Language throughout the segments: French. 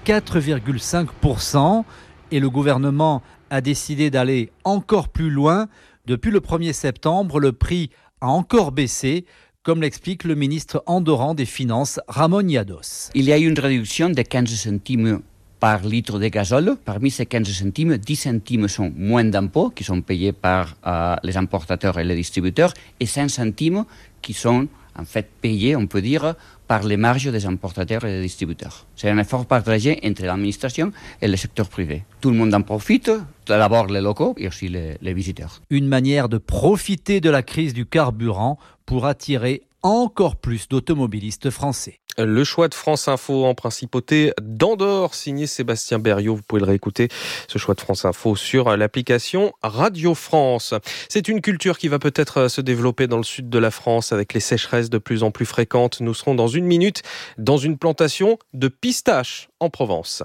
4,5%. Et le gouvernement a décidé d'aller encore plus loin. Depuis le 1er septembre, le prix a encore baissé, comme l'explique le ministre andorran des Finances, Ramon Llados. Il y a une réduction de 15 centimes par litre de gazole. Parmi ces 15 centimes, 10 centimes sont moins d'impôts qui sont payés par les importateurs et les distributeurs et 5 centimes qui sont en fait payés, on peut dire, par les marges des importateurs et des distributeurs. C'est un effort partagé entre l'administration et le secteur privé. Tout le monde en profite, d'abord les locaux et aussi les visiteurs. Une manière de profiter de la crise du carburant pour attirer encore plus d'automobilistes français. Le choix de France Info en principauté d'Andorre, signé Sébastien Berriot. Vous pouvez le réécouter, ce choix de France Info, sur l'application Radio France. C'est une culture qui va peut-être se développer dans le sud de la France avec les sécheresses de plus en plus fréquentes. Nous serons dans une minute dans une plantation de pistaches en Provence.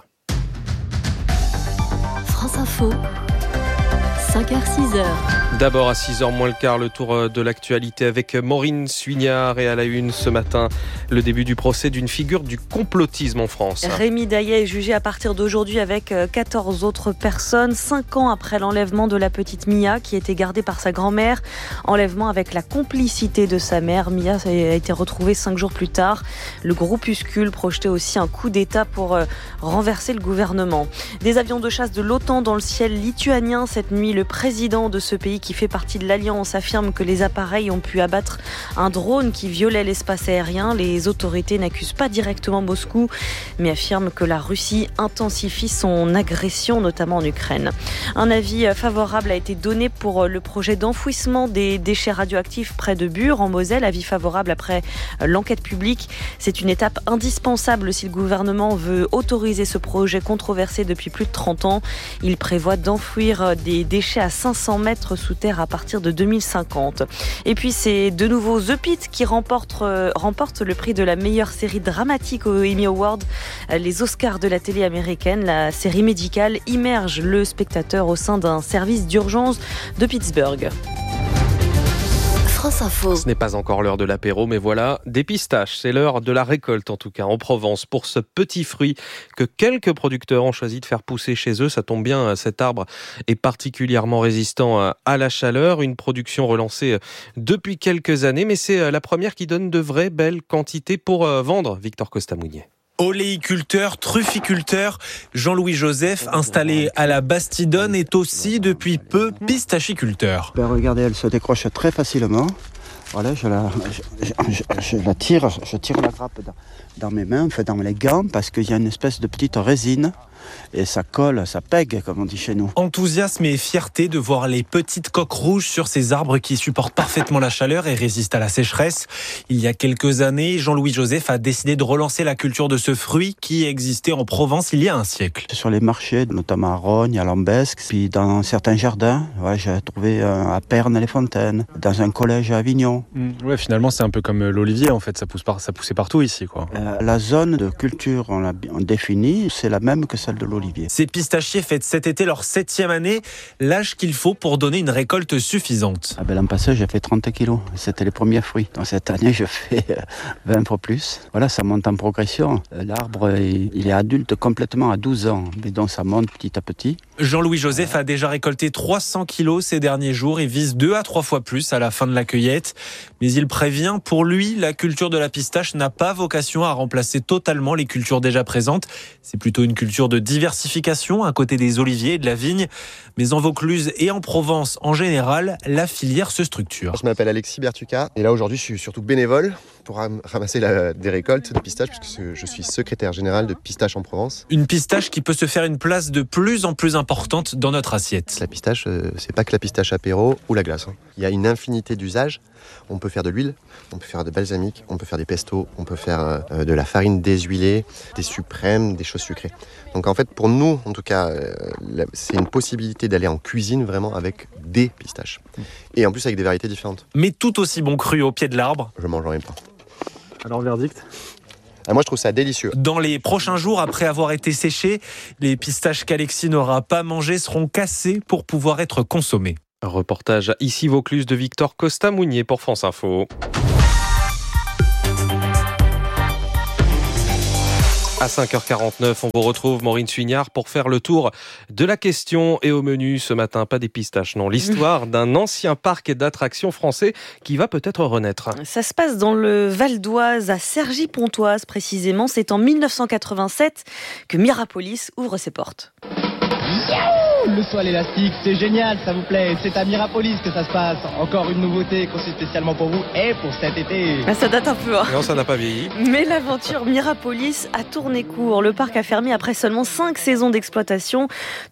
France Info, 5h-6h. D'abord à 6h moins le quart, le tour de l'actualité avec Maureen Suignard et à la une ce matin, le début du procès d'une figure du complotisme en France. Rémi Daillet est jugé à partir d'aujourd'hui avec 14 autres personnes, 5 ans après l'enlèvement de la petite Mia qui était gardée par sa grand-mère. Enlèvement avec la complicité de sa mère. Mia a été retrouvée 5 jours plus tard. Le groupuscule projetait aussi un coup d'État pour renverser le gouvernement. Des avions de chasse de l'OTAN dans le ciel lituanien cette nuit. Le président de ce pays qui fait partie de l'Alliance affirme que les appareils ont pu abattre un drone qui violait l'espace aérien. Les autorités n'accusent pas directement Moscou, mais affirment que la Russie intensifie son agression, notamment en Ukraine. Un avis favorable a été donné pour le projet d'enfouissement des déchets radioactifs près de Bure, en Moselle. Avis favorable après l'enquête publique. C'est une étape indispensable si le gouvernement veut autoriser ce projet controversé depuis plus de 30 ans. Il prévoit d'enfouir des déchets à 500 mètres sous terre à partir de 2050. Et puis c'est de nouveau The Pitt qui remporte le prix de la meilleure série dramatique aux Emmy Awards, les Oscars de la télé américaine. La série médicale immerge le spectateur au sein d'un service d'urgence de Pittsburgh. France Info. Ce n'est pas encore l'heure de l'apéro, mais voilà, des pistaches. C'est l'heure de la récolte, en tout cas, en Provence, pour ce petit fruit que quelques producteurs ont choisi de faire pousser chez eux. Ça tombe bien, cet arbre est particulièrement résistant à la chaleur. Une production relancée depuis quelques années, mais c'est la première qui donne de vraies belles quantités pour vendre. Victor Costa-Mounier. Oléiculteur, trufficulteur, Jean-Louis Joseph, installé à la Bastidonne, est aussi depuis peu pistachiculteur. Regardez, elle se décroche très facilement. Voilà, je tire la grappe dans mes mains, dans les gants, parce qu'il y a une espèce de petite résine. Et ça colle, ça pègue, comme on dit chez nous. Enthousiasme et fierté de voir les petites coques rouges sur ces arbres qui supportent parfaitement la chaleur et résistent à la sécheresse. Il y a quelques années, Jean-Louis Joseph a décidé de relancer la culture de ce fruit qui existait en Provence il y a un siècle. Sur les marchés, notamment à Rognes, à Lambesc, puis dans certains jardins, j'ai trouvé à Pernes-les-Fontaines, dans un collège à Avignon. Ouais, finalement, c'est un peu comme l'olivier, en fait, ça poussait partout ici, quoi. La zone de culture, on l'a définie, c'est la même que celle de l'olivier. Ces pistachiers fêtent cet été leur 7e année, l'âge qu'il faut pour donner une récolte suffisante. L'an passé, j'ai fait 30 kilos. C'était les premiers fruits. Donc cette année, je fais 20 fois plus. Voilà, ça monte en progression. L'arbre, il est adulte complètement à 12 ans. Et donc ça monte petit à petit. Jean-Louis Joseph a déjà récolté 300 kilos ces derniers jours et vise 2 à 3 fois plus à la fin de la cueillette. Mais il prévient, pour lui, la culture de la pistache n'a pas vocation à remplacer totalement les cultures déjà présentes. C'est plutôt une culture de diversification à côté des oliviers et de la vigne. Mais en Vaucluse et en Provence en général, la filière se structure. Je m'appelle Alexis Bertuca et là aujourd'hui je suis surtout bénévole pour ramasser des récoltes de pistaches puisque je suis secrétaire général de Pistache en Provence. Une pistache qui peut se faire une place de plus en plus importante dans notre assiette. La pistache, c'est pas que la pistache apéro ou la glace. Il y a une infinité d'usages. On peut faire de l'huile, on peut faire de balsamique, on peut faire des pestos, on peut faire de la farine déshuilée, des suprêmes, des choses sucrées. Donc en fait, pour nous, en tout cas, c'est une possibilité d'aller en cuisine vraiment avec des pistaches. Et en plus avec des variétés différentes. Mais tout aussi bon cru au pied de l'arbre. Je mangerai pas. Alors, verdict ? Moi, je trouve ça délicieux. Dans les prochains jours, après avoir été séchés, les pistaches qu'Alexis n'aura pas mangées seront cassées pour pouvoir être consommées. Reportage ici Vaucluse de Victor Costa-Mounier pour France Info. À 5h49, on vous retrouve Maureen Suignard pour faire le tour de la question. Et au menu ce matin, pas des pistaches, non. L'histoire d'un ancien parc d'attractions français qui va peut-être renaître. Ça se passe dans le Val d'Oise, à Cergy-Pontoise précisément. C'est en 1987 que Mirapolis ouvre ses portes. Le saut à l'élastique, c'est génial, ça vous plaît. C'est à Mirapolis que ça se passe. Encore une nouveauté conçue spécialement pour vous et pour cet été. Ça date un peu. Non, ça n'a pas vieilli. Mais l'aventure Mirapolis a tourné court. Le parc a fermé après seulement 5 saisons d'exploitation.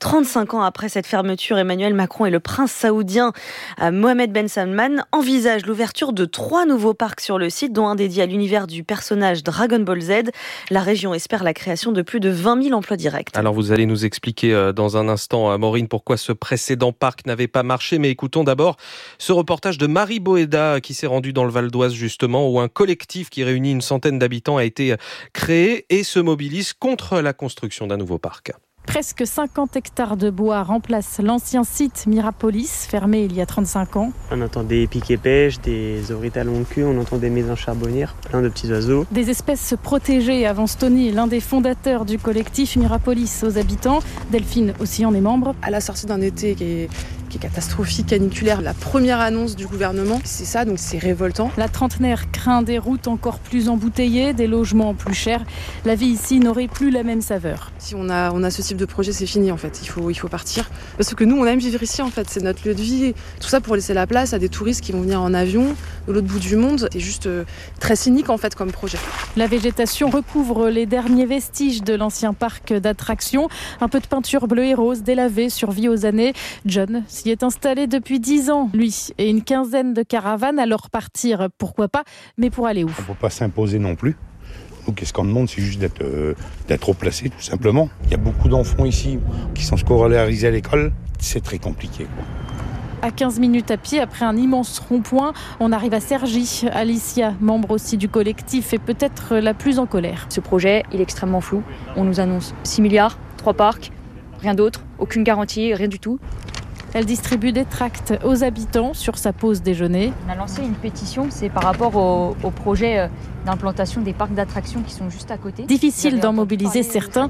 35 ans après cette fermeture, Emmanuel Macron et le prince saoudien Mohammed Ben Salman envisagent l'ouverture de 3 nouveaux parcs sur le site, dont un dédié à l'univers du personnage Dragon Ball Z. La région espère la création de plus de 20 000 emplois directs. Alors vous allez nous expliquer dans un instant, Maureen, pourquoi ce précédent parc n'avait pas marché. Mais écoutons d'abord ce reportage de Marie Boéda qui s'est rendue dans le Val d'Oise justement, où un collectif qui réunit une centaine d'habitants a été créé et se mobilise contre la construction d'un nouveau parc. Presque 50 hectares de bois remplacent l'ancien site Mirapolis, fermé il y a 35 ans. On entend des piques et pêches, des aurites à long cul, on entend des maisons charbonnières, plein de petits oiseaux. Des espèces protégées, avance Tony, l'un des fondateurs du collectif Mirapolis aux habitants. Delphine aussi en est membre. À la sortie d'un été qui est catastrophique, caniculaire, la première annonce du gouvernement, c'est ça, donc c'est révoltant. La trentenaire craint des routes encore plus embouteillées, des logements plus chers. La vie ici n'aurait plus la même saveur. Si on a ce type de projet, c'est fini en fait, il faut partir. Parce que nous, on aime vivre ici en fait, c'est notre lieu de vie. Tout ça pour laisser la place à des touristes qui vont venir en avion de l'autre bout du monde. C'est juste très cynique en fait comme projet. La végétation recouvre les derniers vestiges de l'ancien parc d'attractions. Un peu de peinture bleue et rose délavée survit aux années. John s'y est installé depuis 10 ans, lui, et une quinzaine de caravanes. Alors partir, pourquoi pas, mais pour aller où ? On ne peut pas s'imposer non plus. Nous, qu'est-ce qu'on demande, c'est juste d'être au placé, tout simplement. Il y a beaucoup d'enfants ici qui sont scolarisés à l'école. C'est très compliqué, quoi. À 15 minutes à pied, après un immense rond-point, on arrive à Cergy. Alicia, membre aussi du collectif, est peut-être la plus en colère. Ce projet, il est extrêmement flou. On nous annonce 6 milliards, 3 parcs, rien d'autre, aucune garantie, rien du tout. Elle distribue des tracts aux habitants sur sa pause déjeuner. On a lancé une pétition, c'est par rapport au projet d'implantation des parcs d'attractions qui sont juste à côté. Difficile d'en mobiliser certains.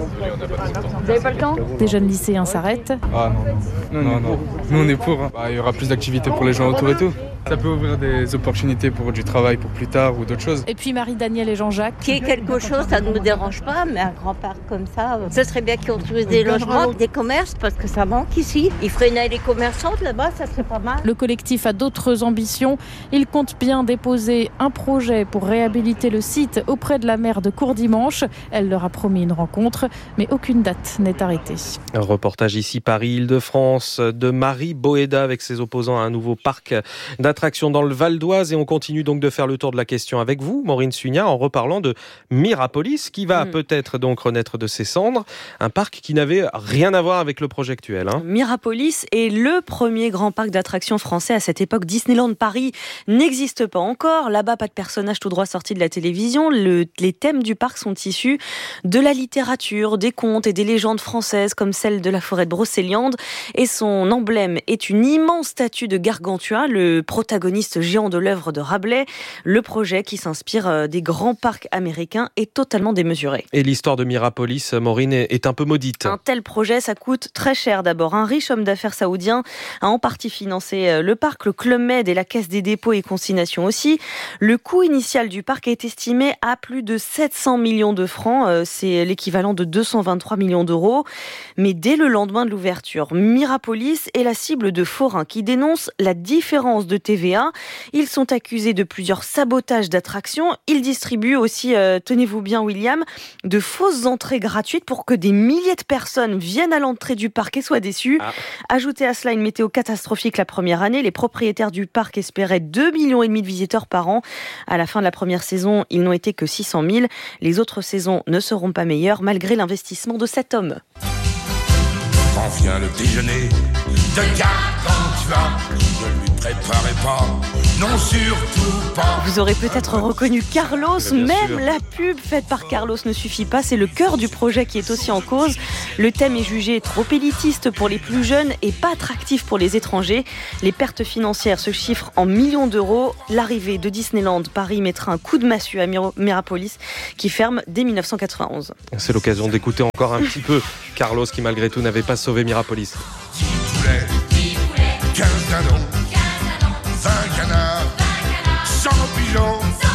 Vous n'avez pas le temps ? Des jeunes lycéens s'arrêtent. Ah non. Nous on est pour. Il y aura plus d'activités pour les gens autour et tout. Ça peut ouvrir des opportunités pour du travail pour plus tard ou d'autres choses. Et puis Marie-Danielle et Jean-Jacques. Qu'il y ait quelque chose, ça ne nous dérange pas, mais un grand parc comme ça, ce serait bien qu'ils construisent des logements, des commerces, parce que ça manque ici. Ils feraient une allée commerçante là-bas, ça serait pas mal. Le collectif a d'autres ambitions. Il compte bien déposer un projet pour réhabiliter le site auprès de la maire de Courdimanche. Elle leur a promis une rencontre, mais aucune date n'est arrêtée. Un reportage ici Paris-Île-de-France de Marie Boéda avec ses opposants à un nouveau parc d'attractions dans le Val d'Oise. Et on continue donc de faire le tour de la question avec vous, Maureen Suignard, en reparlant de Mirapolis qui va peut-être donc renaître de ses cendres. Un parc qui n'avait rien à voir avec le projet actuel. Mirapolis est le premier grand parc d'attractions français à cette époque. Disneyland Paris n'existe pas encore. Là-bas, pas de personnages tout droit sortis de la télévision. Les thèmes du parc sont issus de la littérature, des contes et des légendes françaises comme celle de la forêt de Brocéliande. Et son emblème est une immense statue de Gargantua, le protagoniste géant de l'œuvre de Rabelais. Le projet qui s'inspire des grands parcs américains est totalement démesuré. Et l'histoire de Mirapolis, Maureen, est un peu maudite. Un tel projet, ça coûte très cher d'abord. Un riche homme d'affaires saoudien a en partie financé le parc, le Club Med et la Caisse des dépôts et consignations aussi. Le coût initial du parc est estimé à plus de 700 millions de francs. C'est l'équivalent de 223 millions d'euros. Mais dès le lendemain de l'ouverture, Mirapolis est la cible de forains qui dénoncent la différence de TVA. Ils sont accusés de plusieurs sabotages d'attractions. Ils distribuent aussi, tenez-vous bien William, de fausses entrées gratuites pour que des milliers de personnes viennent à l'entrée du parc et soient déçues. Ajoutez à cela une météo catastrophique la première année. Les propriétaires du parc espéraient 2,5 millions de visiteurs par an. À la fin de la première saison, ils n'ont été que 600 000. Les autres saisons ne seront pas meilleures malgré l'investissement de cet homme. Quand vient le déjeuner, te garde quand tu as. Ne lui préparez pas, non surtout pas. Vous aurez peut-être reconnu Carlos, même sûr. la pub faite par Carlos ne suffit pas, c'est le cœur du projet qui est aussi en cause. Le thème est jugé trop élitiste pour les plus jeunes et pas attractif pour les étrangers. Les pertes financières se chiffrent en millions d'euros. L'arrivée de Disneyland Paris mettra un coup de massue à Mirapolis qui ferme dès 1991. C'est l'occasion d'écouter encore un petit peu Carlos qui malgré tout n'avait pas sauvé Mirapolis. 10 poulets, 15 dindons, 20 canards, 100 pigeons,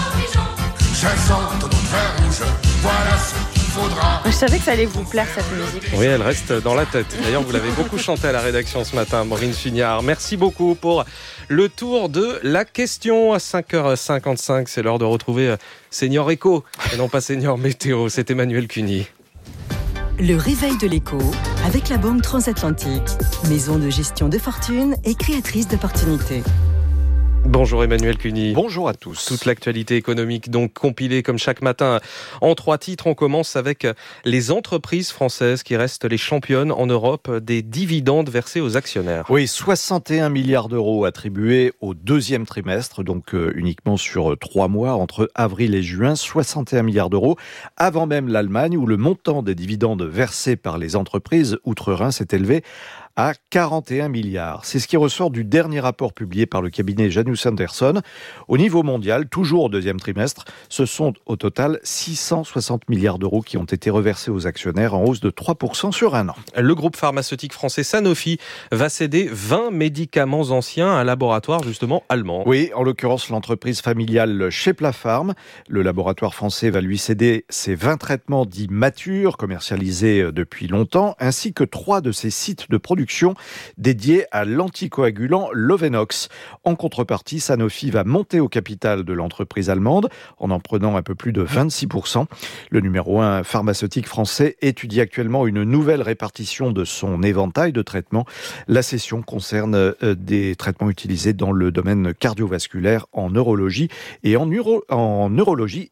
500 tonneaux de vin rouge. Voilà ce qu'il faudra. Je savais que ça allait vous plaire cette musique. Oui, elle reste dans la tête. D'ailleurs, vous l'avez beaucoup chanté à la rédaction ce matin, Maureen Funiard. Merci beaucoup pour le tour de la question à 5h55. C'est l'heure de retrouver Senior Éco et non pas Senior Météo. C'est Emmanuel Cuny. Le réveil de l'écho avec la Banque Transatlantique, maison de gestion de fortune et créatrice d'opportunités. Bonjour Emmanuel Cuny. Bonjour à tous. Toute l'actualité économique donc compilée comme chaque matin en 3 titres. On commence avec les entreprises françaises qui restent les championnes en Europe des dividendes versés aux actionnaires. Oui, 61 milliards d'euros attribués au deuxième trimestre, donc uniquement sur 3 mois, entre avril et juin, 61 milliards d'euros, avant même l'Allemagne où le montant des dividendes versés par les entreprises outre-Rhin s'est élevé à 41 milliards. C'est ce qui ressort du dernier rapport publié par le cabinet Janus Henderson. Au niveau mondial, toujours au deuxième trimestre, ce sont au total 660 milliards d'euros qui ont été reversés aux actionnaires en hausse de 3% sur un an. Le groupe pharmaceutique français Sanofi va céder 20 médicaments anciens à un laboratoire justement allemand. Oui, en l'occurrence l'entreprise familiale Cheplapharm. Le laboratoire français va lui céder ses 20 traitements dits matures, commercialisés depuis longtemps, ainsi que 3 de ses sites de production dédié à l'anticoagulant Lovenox. En contrepartie, Sanofi va monter au capital de l'entreprise allemande en prenant un peu plus de 26%. Le numéro 1 pharmaceutique français étudie actuellement une nouvelle répartition de son éventail de traitements. La cession concerne des traitements utilisés dans le domaine cardiovasculaire, en neurologie et en neurologie.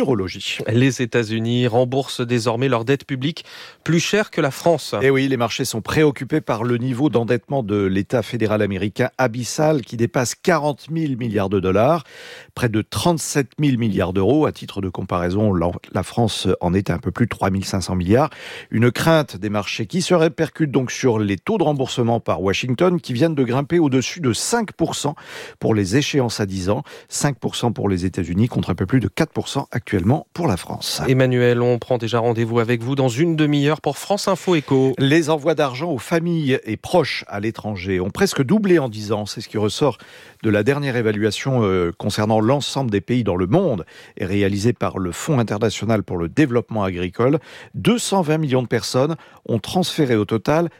Les États-Unis remboursent désormais leur dette publique plus chère que la France. Et oui, les marchés sont préoccupés par le niveau d'endettement de l'État fédéral américain abyssal qui dépasse 40 000 milliards de dollars, près de 37 000 milliards d'euros. À titre de comparaison, la France en est à un peu plus de 3 500 milliards. Une crainte des marchés qui se répercute donc sur les taux de remboursement par Washington qui viennent de grimper au-dessus de 5% pour les échéances à 10 ans, 5% pour les États-Unis contre un peu plus de 4% actuellement pour la France. Emmanuel, on prend déjà rendez-vous avec vous dans une demi-heure pour France Info Éco. Les envois d'argent aux familles et proches à l'étranger ont presque doublé en 10 ans. C'est ce qui ressort de la dernière évaluation concernant l'ensemble des pays dans le monde et réalisée par le Fonds international pour le développement agricole. 220 millions de personnes ont transféré au total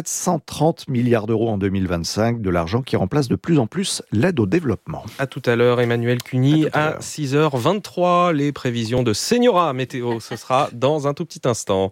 730 milliards d'euros en 2025, de l'argent qui remplace de plus en plus l'aide au développement. À tout à l'heure, Emmanuel Cuny, à 6h23. Les prévisions de Señora Météo, ce sera dans un tout petit instant.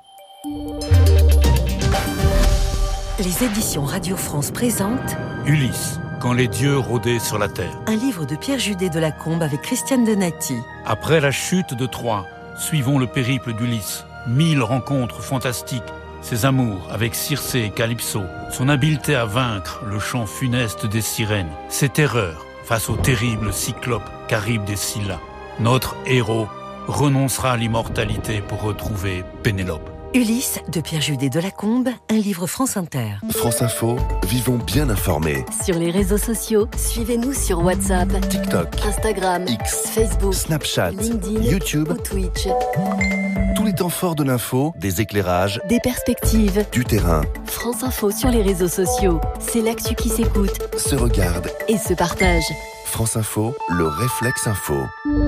Les éditions Radio France présentent Ulysse, quand les dieux rôdaient sur la terre. Un livre de Pierre Judet de Lacombe avec Christiane Donati. Après la chute de Troie, suivons le périple d'Ulysse. 1000 rencontres fantastiques, ses amours avec Circé et Calypso, son habileté à vaincre le chant funeste des sirènes, ses terreurs face au terrible cyclope Charybde des Scylla. Notre héros renoncera à l'immortalité pour retrouver Pénélope. Ulysse de Pierre Judet de Lacombe, un livre France Inter. France Info, vivons bien informés. Sur les réseaux sociaux, suivez-nous sur WhatsApp, TikTok, Instagram, X, Facebook, Snapchat, LinkedIn, YouTube ou Twitch. Tous les temps forts de l'info, des éclairages, des perspectives, du terrain. France Info sur les réseaux sociaux, c'est l'actu qui s'écoute, se regarde et se partage. France Info, le réflexe info.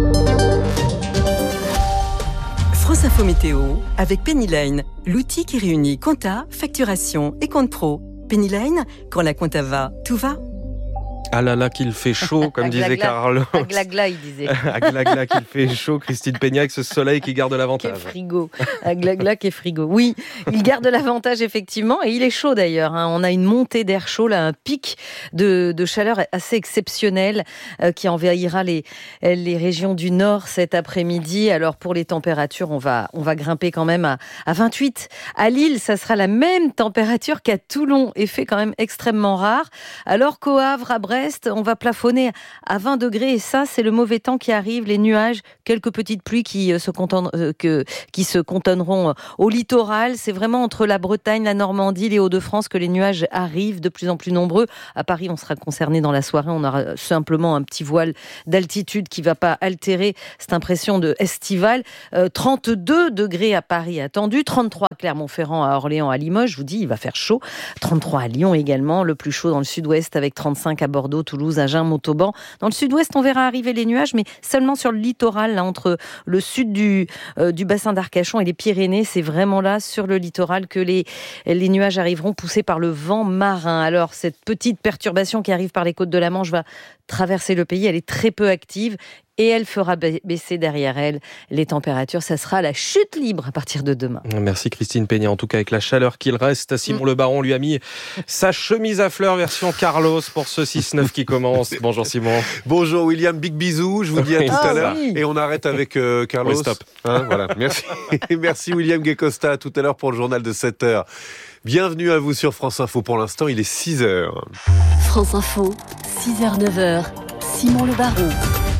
France Info Météo avec Pennyline, l'outil qui réunit compta, facturation et compte pro. Pennyline, quand la compta va, tout va. Ah là là qu'il fait chaud, comme disait Carlos. Aglagla, il disait. Aglagla qu'il fait chaud, Christine Peña, avec ce soleil qui garde l'avantage. Quel frigo. Aglagla qui est frigo. Oui, il garde l'avantage effectivement et il est chaud d'ailleurs. On a une montée d'air chaud, là, un pic de chaleur assez exceptionnel qui envahira les régions du nord cet après-midi. Alors pour les températures, on va grimper quand même à 28. À Lille, ça sera la même température qu'à Toulon, effet quand même extrêmement rare. Alors qu'au Havre, à Brest, on va plafonner à 20 degrés et ça, c'est le mauvais temps qui arrive, les nuages, quelques petites pluies qui se cantonneront au littoral. C'est vraiment entre la Bretagne, la Normandie, les Hauts-de-France que les nuages arrivent de plus en plus nombreux. À Paris, on sera concerné dans la soirée. On aura simplement un petit voile d'altitude qui ne va pas altérer cette impression de estival. 32 degrés à Paris attendus, 33 à Clermont-Ferrand, à Orléans, à Limoges. Je vous dis, il va faire chaud. 33 à Lyon également, le plus chaud dans le sud-ouest avec 35 à Bordeaux, Toulouse, Agen, Montauban. Dans le sud-ouest, on verra arriver les nuages, mais seulement sur le littoral, là, entre le sud du bassin d'Arcachon et les Pyrénées. C'est vraiment là, sur le littoral, que les nuages arriveront poussés par le vent marin. Alors, cette petite perturbation qui arrive par les côtes de la Manche va traverser le pays. Elle est très peu active et elle fera baisser derrière elle les températures. Ça sera la chute libre à partir de demain. Merci Christine Peña. En tout cas, avec la chaleur qu'il reste, Simon Le Baron lui a mis sa chemise à fleurs version Carlos pour ce 6-9 qui commence. Bonjour Simon. Bonjour William, big bisou. Je vous dis à tout à l'heure. Oui. Et on arrête avec Carlos. Oui, stop. Voilà. Merci. Merci William Guecosta. À tout à l'heure pour le journal de 7h. Bienvenue à vous sur France Info. Pour l'instant, il est 6h. France Info, 6h, 9h. Simon Le Baron.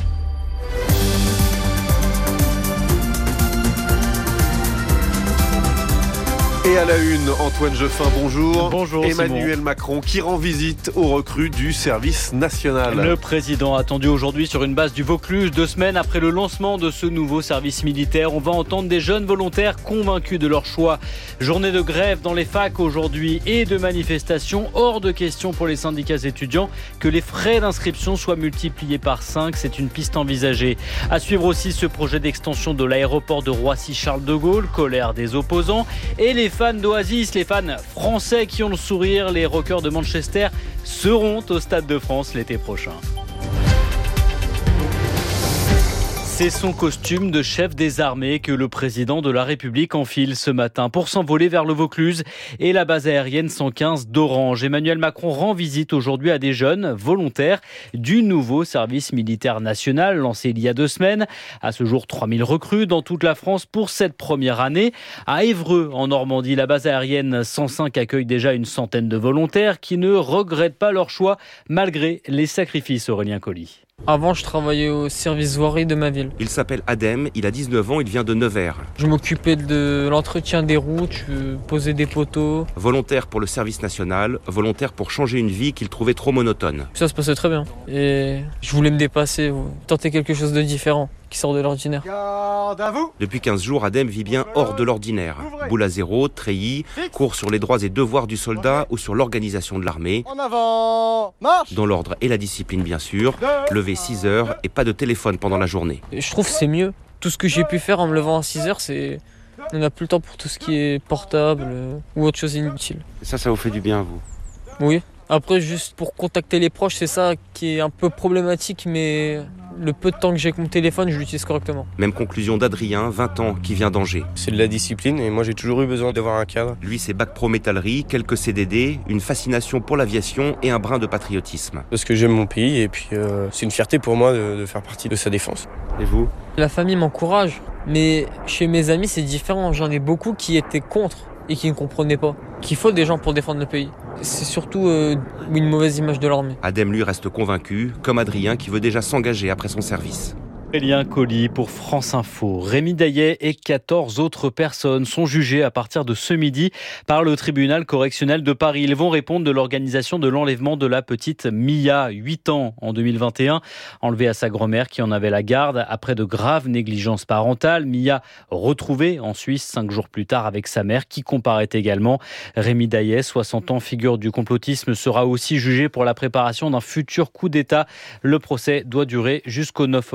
Et à la une, Antoine Jeffin, bonjour. Bonjour Emmanuel Simon. Macron qui rend visite aux recrues du service national. Le président attendu aujourd'hui sur une base du Vaucluse, 2 semaines après le lancement de ce nouveau service militaire. On va entendre des jeunes volontaires convaincus de leur choix. Journée de grève dans les facs aujourd'hui et de manifestations. Hors de question pour les syndicats étudiants que les frais d'inscription soient multipliés par 5. C'est une piste envisagée. À suivre aussi ce projet d'extension de l'aéroport de Roissy-Charles de Gaulle, colère des opposants et les fans d'Oasis, les fans français qui ont le sourire, les rockers de Manchester seront au Stade de France l'été prochain. C'est son costume de chef des armées que le président de la République enfile ce matin pour s'envoler vers le Vaucluse et la base aérienne 115 d'Orange. Emmanuel Macron rend visite aujourd'hui à des jeunes volontaires du nouveau service militaire national lancé il y a 2 semaines. À ce jour, 3000 recrues dans toute la France pour cette première année. À Évreux, en Normandie, la base aérienne 105 accueille déjà une centaine de volontaires qui ne regrettent pas leur choix malgré les sacrifices. Aurélien Colli. Avant, je travaillais au service voirie de ma ville. Il s'appelle Adem, il a 19 ans, il vient de Nevers. Je m'occupais de l'entretien des routes, je posais des poteaux. Volontaire pour le service national, volontaire pour changer une vie qu'il trouvait trop monotone. Ça se passait très bien. Et je voulais me dépasser, tenter quelque chose de différent, qui sort de l'ordinaire. Garde à vous. Depuis 15 jours, Adem vit bien hors de l'ordinaire. Boule à zéro, treillis, cours sur les droits et devoirs du soldat ou sur l'organisation de l'armée. En avant, marche. Dans l'ordre et la discipline bien sûr, lever 6 heures et pas de téléphone pendant la journée. Et je trouve que c'est mieux. Tout ce que j'ai pu faire en me levant à 6 heures, c'est... On n'a plus le temps pour tout ce qui est portable ou autre chose inutile. Ça vous fait du bien, vous? Oui. Après, juste pour contacter les proches, c'est ça qui est un peu problématique, mais le peu de temps que j'ai avec mon téléphone, je l'utilise correctement. Même conclusion d'Adrien, 20 ans, qui vient d'Angers. C'est de la discipline et moi j'ai toujours eu besoin d'avoir un cadre. Lui, c'est bac pro métallerie, quelques CDD, une fascination pour l'aviation et un brin de patriotisme. Parce que j'aime mon pays et puis c'est une fierté pour moi de faire partie de sa défense. Et vous? La famille m'encourage, mais chez mes amis c'est différent. J'en ai beaucoup qui étaient contre et qui ne comprenaient pas qu'il faut des gens pour défendre le pays. C'est surtout une mauvaise image de l'armée. Adem, lui, reste convaincu, comme Adrien, qui veut déjà s'engager après son service. Aurélien Colli pour France Info. Rémi Daillet et 14 autres personnes sont jugées à partir de ce midi par le tribunal correctionnel de Paris. Ils vont répondre de l'organisation de l'enlèvement de la petite Mia, 8 ans en 2021, enlevée à sa grand-mère qui en avait la garde après de graves négligences parentales. Mia retrouvée en Suisse 5 jours plus tard avec sa mère qui comparaît également. Rémi Daillet, 60 ans, figure du complotisme, sera aussi jugé pour la préparation d'un futur coup d'État. Le procès doit durer jusqu'au 9 octobre.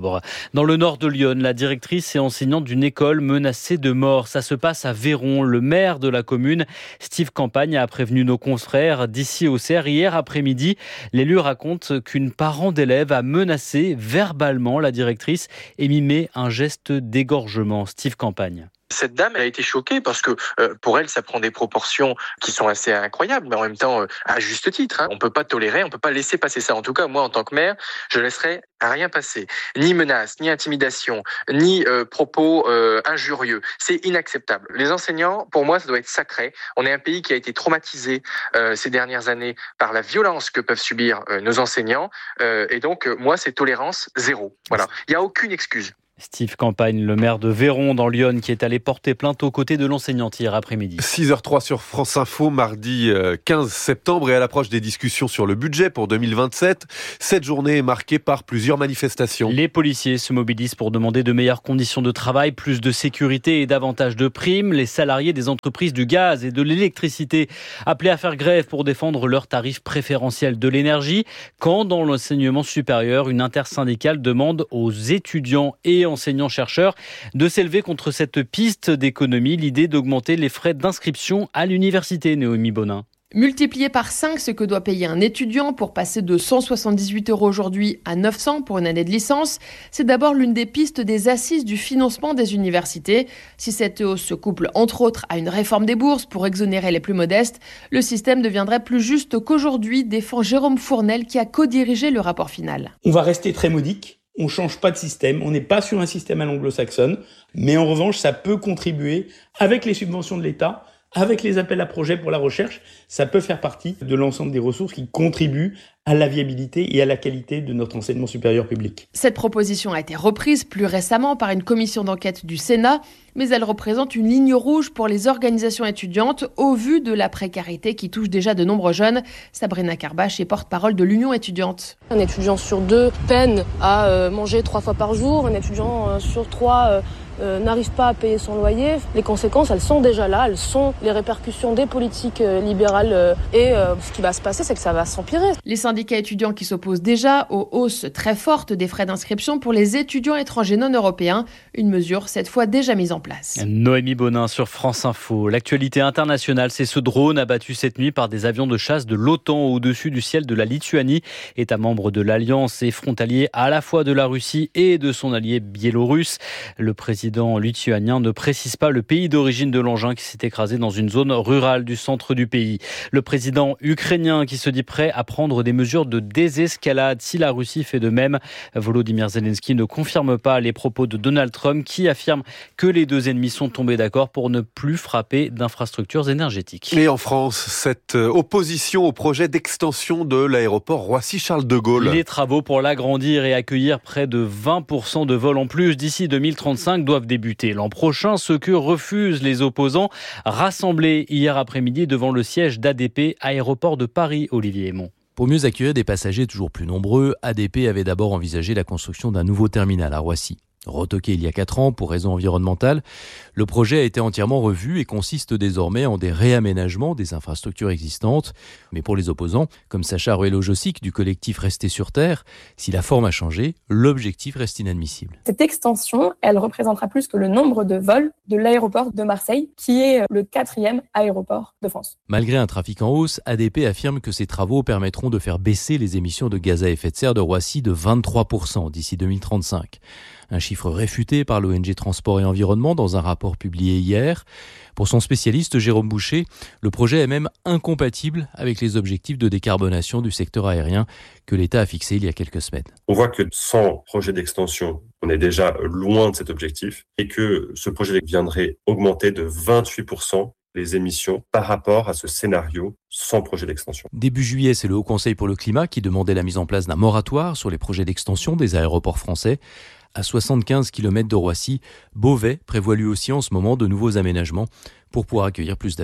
octobre. Dans le nord de Lyon, la directrice et enseignante d'une école menacée de mort. Ça se passe à Véron. Le maire de la commune, Steve Campagne, a prévenu nos confrères d'ici Auxerre hier après-midi. L'élu raconte qu'une parent d'élève a menacé verbalement la directrice et mimé un geste d'égorgement. Steve Campagne. Cette dame a été choquée parce que pour elle, ça prend des proportions qui sont assez incroyables, mais en même temps, à juste titre. On ne peut pas tolérer, on ne peut pas laisser passer ça. En tout cas, moi, en tant que maire, je laisserai rien passer. Ni menace, ni intimidation, ni propos injurieux. C'est inacceptable. Les enseignants, pour moi, ça doit être sacré. On est un pays qui a été traumatisé ces dernières années par la violence que peuvent subir nos enseignants. Et donc, moi, c'est tolérance zéro. Voilà. Il n'y a aucune excuse. Steve Campagne, le maire de Véron dans Lyon, qui est allé porter plainte aux côtés de l'enseignante hier après-midi. 6h03 sur France Info, mardi 15 septembre, et à l'approche des discussions sur le budget pour 2027. Cette journée est marquée par plusieurs manifestations. Les policiers se mobilisent pour demander de meilleures conditions de travail, plus de sécurité et davantage de primes. Les salariés des entreprises du gaz et de l'électricité appelés à faire grève pour défendre leurs tarifs préférentiels de l'énergie. Quand dans l'enseignement supérieur, une intersyndicale demande aux étudiants et enseignants-chercheurs de s'élever contre cette piste d'économie, l'idée d'augmenter les frais d'inscription à l'université. Noémie Bonin. Multiplier par 5 ce que doit payer un étudiant pour passer de 178 € aujourd'hui à 900 pour une année de licence, c'est d'abord l'une des pistes des assises du financement des universités. Si cette hausse se couple entre autres à une réforme des bourses pour exonérer les plus modestes, le système deviendrait plus juste qu'aujourd'hui, défend Jérôme Fournel qui a co-dirigé le rapport final. On va rester très modique. On ne change pas de système, on n'est pas sur un système à l'anglo-saxonne, mais en revanche, ça peut contribuer, avec les subventions de l'État, avec les appels à projets pour la recherche, ça peut faire partie de l'ensemble des ressources qui contribuent à la viabilité et à la qualité de notre enseignement supérieur public. Cette proposition a été reprise plus récemment par une commission d'enquête du Sénat, mais elle représente une ligne rouge pour les organisations étudiantes au vu de la précarité qui touche déjà de nombreux jeunes. Sabrina Carbach est porte-parole de l'Union étudiante. Un étudiant sur 2 peine à manger 3 fois par jour, un étudiant sur 3 n'arrive pas à payer son loyer. Les conséquences, elles sont déjà là, elles sont les répercussions des politiques libérales et ce qui va se passer, c'est que ça va s'empirer. Les syndicats étudiants qui s'opposent déjà aux hausses très fortes des frais d'inscription pour les étudiants étrangers non européens, une mesure cette fois déjà mise en place. Noémie Bonin sur France Info. L'actualité internationale, c'est ce drone abattu cette nuit par des avions de chasse de l'OTAN au-dessus du ciel de la Lituanie, État membre de l'Alliance et frontalier à la fois de la Russie et de son allié biélorusse. Le président lituanien ne précise pas le pays d'origine de l'engin qui s'est écrasé dans une zone rurale du centre du pays. Le président ukrainien qui se dit prêt à prendre des mesures de désescalade si la Russie fait de même. Volodymyr Zelensky ne confirme pas les propos de Donald Trump qui affirme que les deux ennemis sont tombés d'accord pour ne plus frapper d'infrastructures énergétiques. Et en France, cette opposition au projet d'extension de l'aéroport Roissy-Charles de Gaulle. Les travaux pour l'agrandir et accueillir près de 20% de vols en plus d'ici 2035 doivent débuter l'an prochain, ce que refusent les opposants rassemblés hier après-midi devant le siège d'ADP, aéroport de Paris. Olivier Aymon. Pour mieux accueillir des passagers toujours plus nombreux, ADP avait d'abord envisagé la construction d'un nouveau terminal à Roissy. Retoqué il y a 4 ans pour raisons environnementales, le projet a été entièrement revu et consiste désormais en des réaménagements des infrastructures existantes. Mais pour les opposants, comme Sacha Ruello-Jossic du collectif Rester sur Terre, si la forme a changé, l'objectif reste inadmissible. Cette extension, elle représentera plus que le nombre de vols de l'aéroport de Marseille, qui est le 4e aéroport de France. Malgré un trafic en hausse, ADP affirme que ces travaux permettront de faire baisser les émissions de gaz à effet de serre de Roissy de 23% d'ici 2035. Un chiffre réfuté par l'ONG Transport et Environnement dans un rapport publié hier. Pour son spécialiste Jérôme Boucher, le projet est même incompatible avec les objectifs de décarbonation du secteur aérien que l'État a fixés il y a quelques semaines. On voit que sans projet d'extension, on est déjà loin de cet objectif et que ce projet viendrait augmenter de 28% les émissions par rapport à ce scénario sans projet d'extension. Début juillet, c'est le Haut Conseil pour le climat qui demandait la mise en place d'un moratoire sur les projets d'extension des aéroports français. À 75 km de Roissy, Beauvais prévoit lui aussi en ce moment de nouveaux aménagements pour pouvoir accueillir plus d'avions.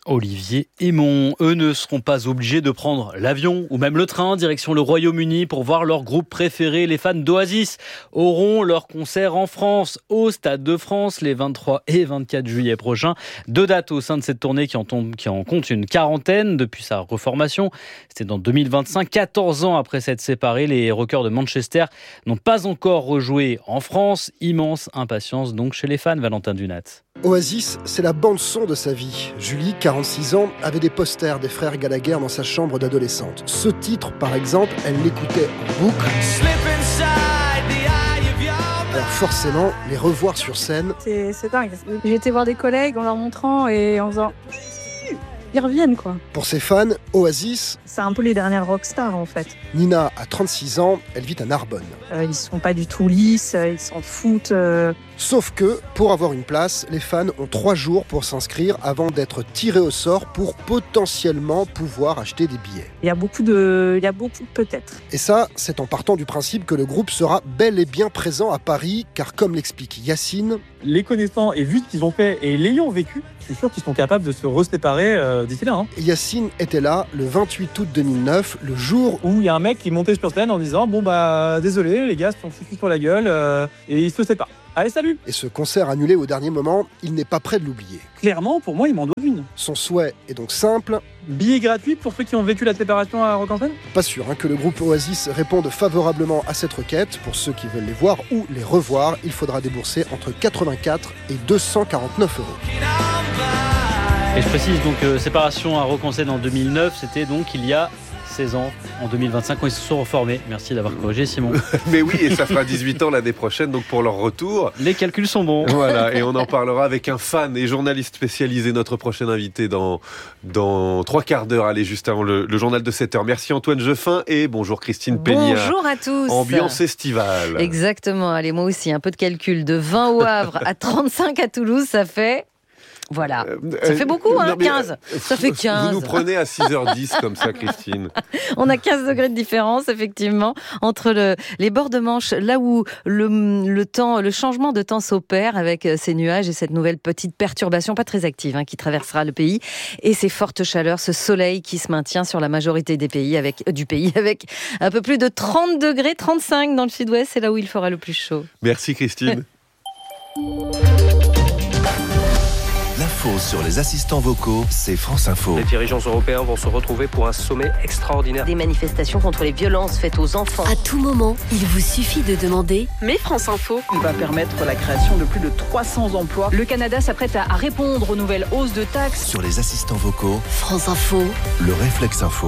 Olivier Aymon. Eux ne seront pas obligés de prendre l'avion ou même le train direction le Royaume-Uni pour voir leur groupe préféré. Les fans d'Oasis auront leur concert en France, au Stade de France, les 23 et 24 juillet prochains. 2 dates au sein de cette tournée qui en compte une quarantaine depuis sa reformation. C'était dans 2025, 14 ans après s'être séparés. Les rockers de Manchester n'ont pas encore rejoué en France. Immense impatience donc chez les fans, Valentin Dunat. Oasis, c'est la bande-son de sa vie. Julie, 46 ans, avait des posters des frères Gallagher dans sa chambre d'adolescente. Ce titre, par exemple, elle l'écoutait en boucle. Alors forcément, les revoir sur scène... C'est dingue. J'ai été voir des collègues en leur montrant et en faisant... Ils reviennent, quoi. Pour ses fans, Oasis... C'est un peu les dernières rockstars, en fait. Nina a 36 ans, elle vit à Narbonne. Ils sont pas du tout lisses, ils s'en foutent... Sauf que, pour avoir une place, les fans ont 3 jours pour s'inscrire avant d'être tirés au sort pour potentiellement pouvoir acheter des billets. Il y a beaucoup de peut-être. Et ça, c'est en partant du principe que le groupe sera bel et bien présent à Paris, car comme l'explique Yacine... Les connaissant et vu ce qu'ils ont fait et l'ayant vécu, je suis sûr qu'ils sont capables de se reséparer d'ici là. Yacine était là le 28 août 2009, le jour où il y a un mec qui montait sur scène en disant « Bon bah désolé, les gars se sont foutus sur la gueule et ils se séparent. Allez, salut !» Et ce concert annulé au dernier moment, il n'est pas prêt de l'oublier. Clairement, pour moi, il m'en donne une. Son souhait est donc simple. Billet gratuit pour ceux qui ont vécu la séparation à Rock en Seine ? Pas sûr que le groupe Oasis réponde favorablement à cette requête. Pour ceux qui veulent les voir ou les revoir, il faudra débourser entre 84 et 249 euros. Et je précise donc, séparation à Rock en Seine en 2009, c'était donc il y a 16 ans, en 2025, quand ils se sont reformés. Merci d'avoir corrigé, Simon. Mais oui, et ça fera 18 ans l'année prochaine, donc pour leur retour. Les calculs sont bons. Voilà, et on en parlera avec un fan et journaliste spécialisé, notre prochain invité dans 3 quarts d'heure. Allez, juste avant le journal de 7h. Merci Antoine Jeffin et bonjour Christine Péniard. Bonjour à tous. Ambiance estivale. Exactement, allez, moi aussi, un peu de calcul. De 20 au Havre à 35 à Toulouse, ça fait... Voilà, ça fait beaucoup, hein, 15. Ça fait 15. Vous nous prenez à 6h10 comme ça, Christine. On a 15 degrés de différence, effectivement, entre les bords de Manche, là où le changement de temps s'opère avec ces nuages et cette nouvelle petite perturbation, pas très active, qui traversera le pays, et ces fortes chaleurs, ce soleil qui se maintient sur la majorité du pays, avec un peu plus de 30 degrés, 35 dans le sud-ouest, c'est là où il fera le plus chaud. Merci Christine. L'info sur les assistants vocaux, c'est France Info. Les dirigeants européens vont se retrouver pour un sommet extraordinaire. Des manifestations contre les violences faites aux enfants. À tout moment, il vous suffit de demander « Mais France Info ». Il va permettre la création de plus de 300 emplois. Le Canada s'apprête à répondre aux nouvelles hausses de taxes. Sur les assistants vocaux, France Info. Le réflexe info.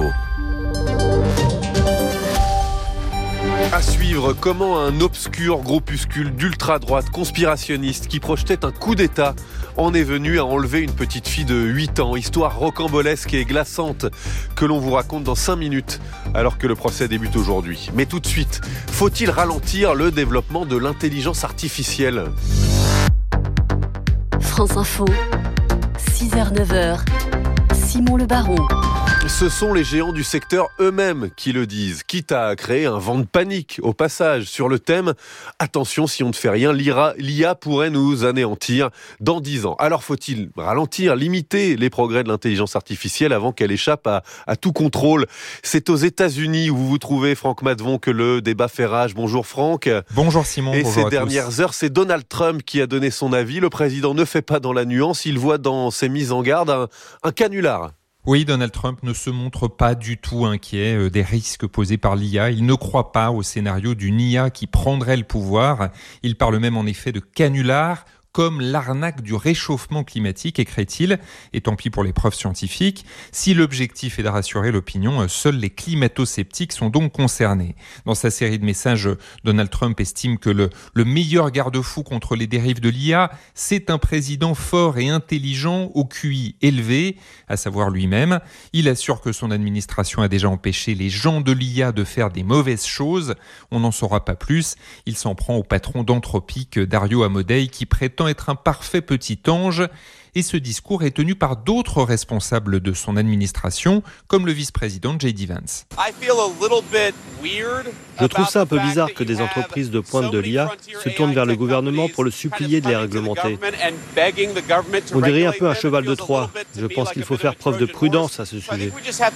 À suivre, comment un obscur groupuscule d'ultra-droite conspirationniste qui projetait un coup d'État en est venu à enlever une petite fille de 8 ans. Histoire rocambolesque et glaçante que l'on vous raconte dans 5 minutes alors que le procès débute aujourd'hui. Mais tout de suite, faut-il ralentir le développement de l'intelligence artificielle ? France Info, 6h-9h, Simon Le Baron. Ce sont les géants du secteur eux-mêmes qui le disent, quitte à créer un vent de panique au passage sur le thème « Attention, si on ne fait rien, l'IA pourrait nous anéantir dans 10 ans ». Alors faut-il ralentir, limiter les progrès de l'intelligence artificielle avant qu'elle échappe à tout contrôle ? C'est aux États-Unis où vous vous trouvez, Franck Madvon, que le débat fait rage. Bonjour Franck. Bonjour Simon, et bonjour ces dernières heures, c'est Donald Trump qui a donné son avis. Le président ne fait pas dans la nuance, il voit dans ses mises en garde un canular. Oui, Donald Trump ne se montre pas du tout inquiet des risques posés par l'IA. Il ne croit pas au scénario d'une IA qui prendrait le pouvoir. Il parle même en effet de canular, comme l'arnaque du réchauffement climatique, écrit-il, et tant pis pour les preuves scientifiques. Si l'objectif est de rassurer l'opinion, seuls les climato-sceptiques sont donc concernés. Dans sa série de messages, Donald Trump estime que le meilleur garde-fou contre les dérives de l'IA, c'est un président fort et intelligent au QI élevé, à savoir lui-même. Il assure que son administration a déjà empêché les gens de l'IA de faire des mauvaises choses. On n'en saura pas plus. Il s'en prend au patron d'Anthropic, Dario Amodei, qui prétend être un parfait petit ange et ce discours est tenu par d'autres responsables de son administration, comme le vice-président J.D. Vance. Je trouve ça un peu bizarre que des entreprises de pointe de l'IA se tournent vers le gouvernement pour le supplier de les réglementer. On dirait un peu un cheval de Troie. Je pense qu'il faut faire preuve de prudence à ce sujet.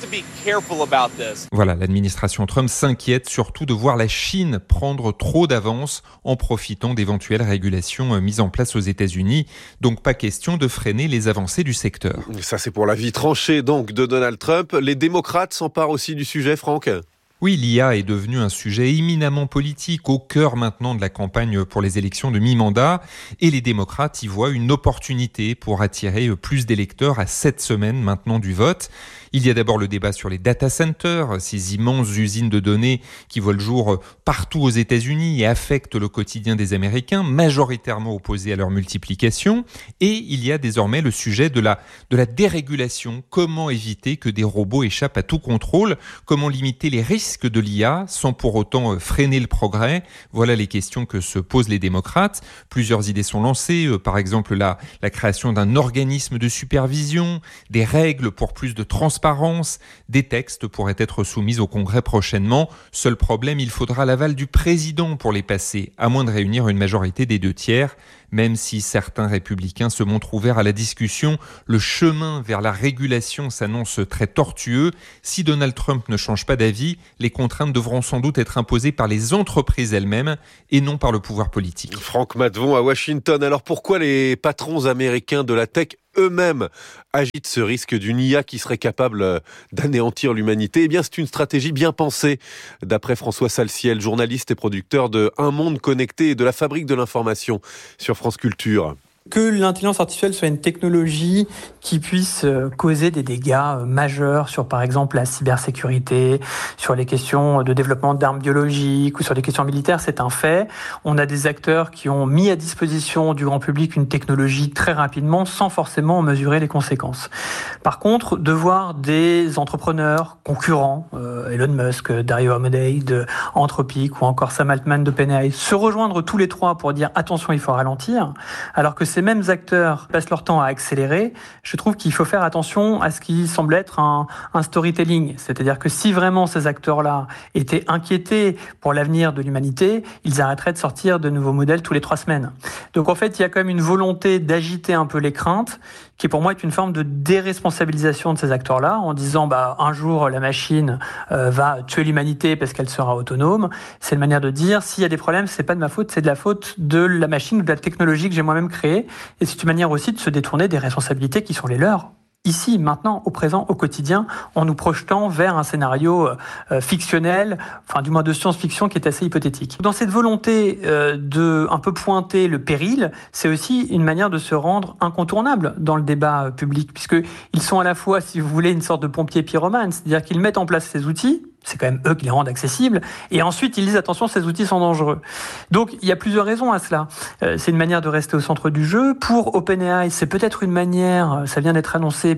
Voilà, l'administration Trump s'inquiète surtout de voir la Chine prendre trop d'avance en profitant d'éventuelles régulations mises en place aux États-Unis. Donc pas question de freiner les avancées du secteur. Ça, c'est pour l'avis tranché donc de Donald Trump. Les démocrates s'emparent aussi du sujet, Franck ? Oui, l'IA est devenue un sujet éminemment politique, au cœur maintenant de la campagne pour les élections de mi-mandat. Et les démocrates y voient une opportunité pour attirer plus d'électeurs à 7 semaines maintenant du vote. Il y a d'abord le débat sur les data centers, ces immenses usines de données qui voient le jour partout aux États-Unis et affectent le quotidien des Américains, majoritairement opposés à leur multiplication. Et il y a désormais le sujet de la dérégulation. Comment éviter que des robots échappent à tout contrôle ? Comment limiter les risques de l'IA sans pour autant freiner le progrès ? Voilà les questions que se posent les démocrates. Plusieurs idées sont lancées, par exemple la création d'un organisme de supervision, des règles pour plus de transparence. Des textes pourraient être soumis au Congrès prochainement. Seul problème, il faudra l'aval du président pour les passer, à moins de réunir une majorité des 2/3. Même si certains républicains se montrent ouverts à la discussion, le chemin vers la régulation s'annonce très tortueux. Si Donald Trump ne change pas d'avis, les contraintes devront sans doute être imposées par les entreprises elles-mêmes et non par le pouvoir politique. Franck Matvon à Washington. Alors pourquoi les patrons américains de la tech eux-mêmes agitent ce risque d'une IA qui serait capable d'anéantir l'humanité ? Eh bien, c'est une stratégie bien pensée, d'après François Salciel, journaliste et producteur de Un Monde Connecté et de la Fabrique de l'Information sur France Culture. Que l'intelligence artificielle soit une technologie qui puisse causer des dégâts majeurs sur, par exemple, la cybersécurité, sur les questions de développement d'armes biologiques ou sur les questions militaires, c'est un fait. On a des acteurs qui ont mis à disposition du grand public une technologie très rapidement sans forcément en mesurer les conséquences. Par contre, de voir des entrepreneurs concurrents, Elon Musk, Dario Amodei de Anthropic ou encore Sam Altman d'OpenAI, se rejoindre tous les trois pour dire attention, il faut ralentir, alors que ces mêmes acteurs passent leur temps à accélérer, je trouve qu'il faut faire attention à ce qui semble être un storytelling. C'est-à-dire que si vraiment ces acteurs-là étaient inquiétés pour l'avenir de l'humanité, ils arrêteraient de sortir de nouveaux modèles tous les 3 semaines. Donc en fait, il y a quand même une volonté d'agiter un peu les craintes, qui pour moi est une forme de déresponsabilisation de ces acteurs-là, en disant un jour la machine va tuer l'humanité parce qu'elle sera autonome. C'est une manière de dire, s'il y a des problèmes, c'est pas de ma faute, c'est de la faute de la machine ou de la technologie que j'ai moi-même créée. Et c'est une manière aussi de se détourner des responsabilités qui sont les leurs. Ici, maintenant, au présent, au quotidien, en nous projetant vers un scénario fictionnel, enfin du moins de science-fiction qui est assez hypothétique. Dans cette volonté de un peu pointer le péril, c'est aussi une manière de se rendre incontournable dans le débat public, puisqu'ils sont à la fois, si vous voulez, une sorte de pompiers pyromanes, c'est-à-dire qu'ils mettent en place ces outils, c'est quand même eux qui les rendent accessibles, et ensuite ils disent attention, ces outils sont dangereux. Donc il y a plusieurs raisons à cela. C'est une manière de rester au centre du jeu. Pour OpenAI, c'est peut-être une manière, ça vient d'être annoncé,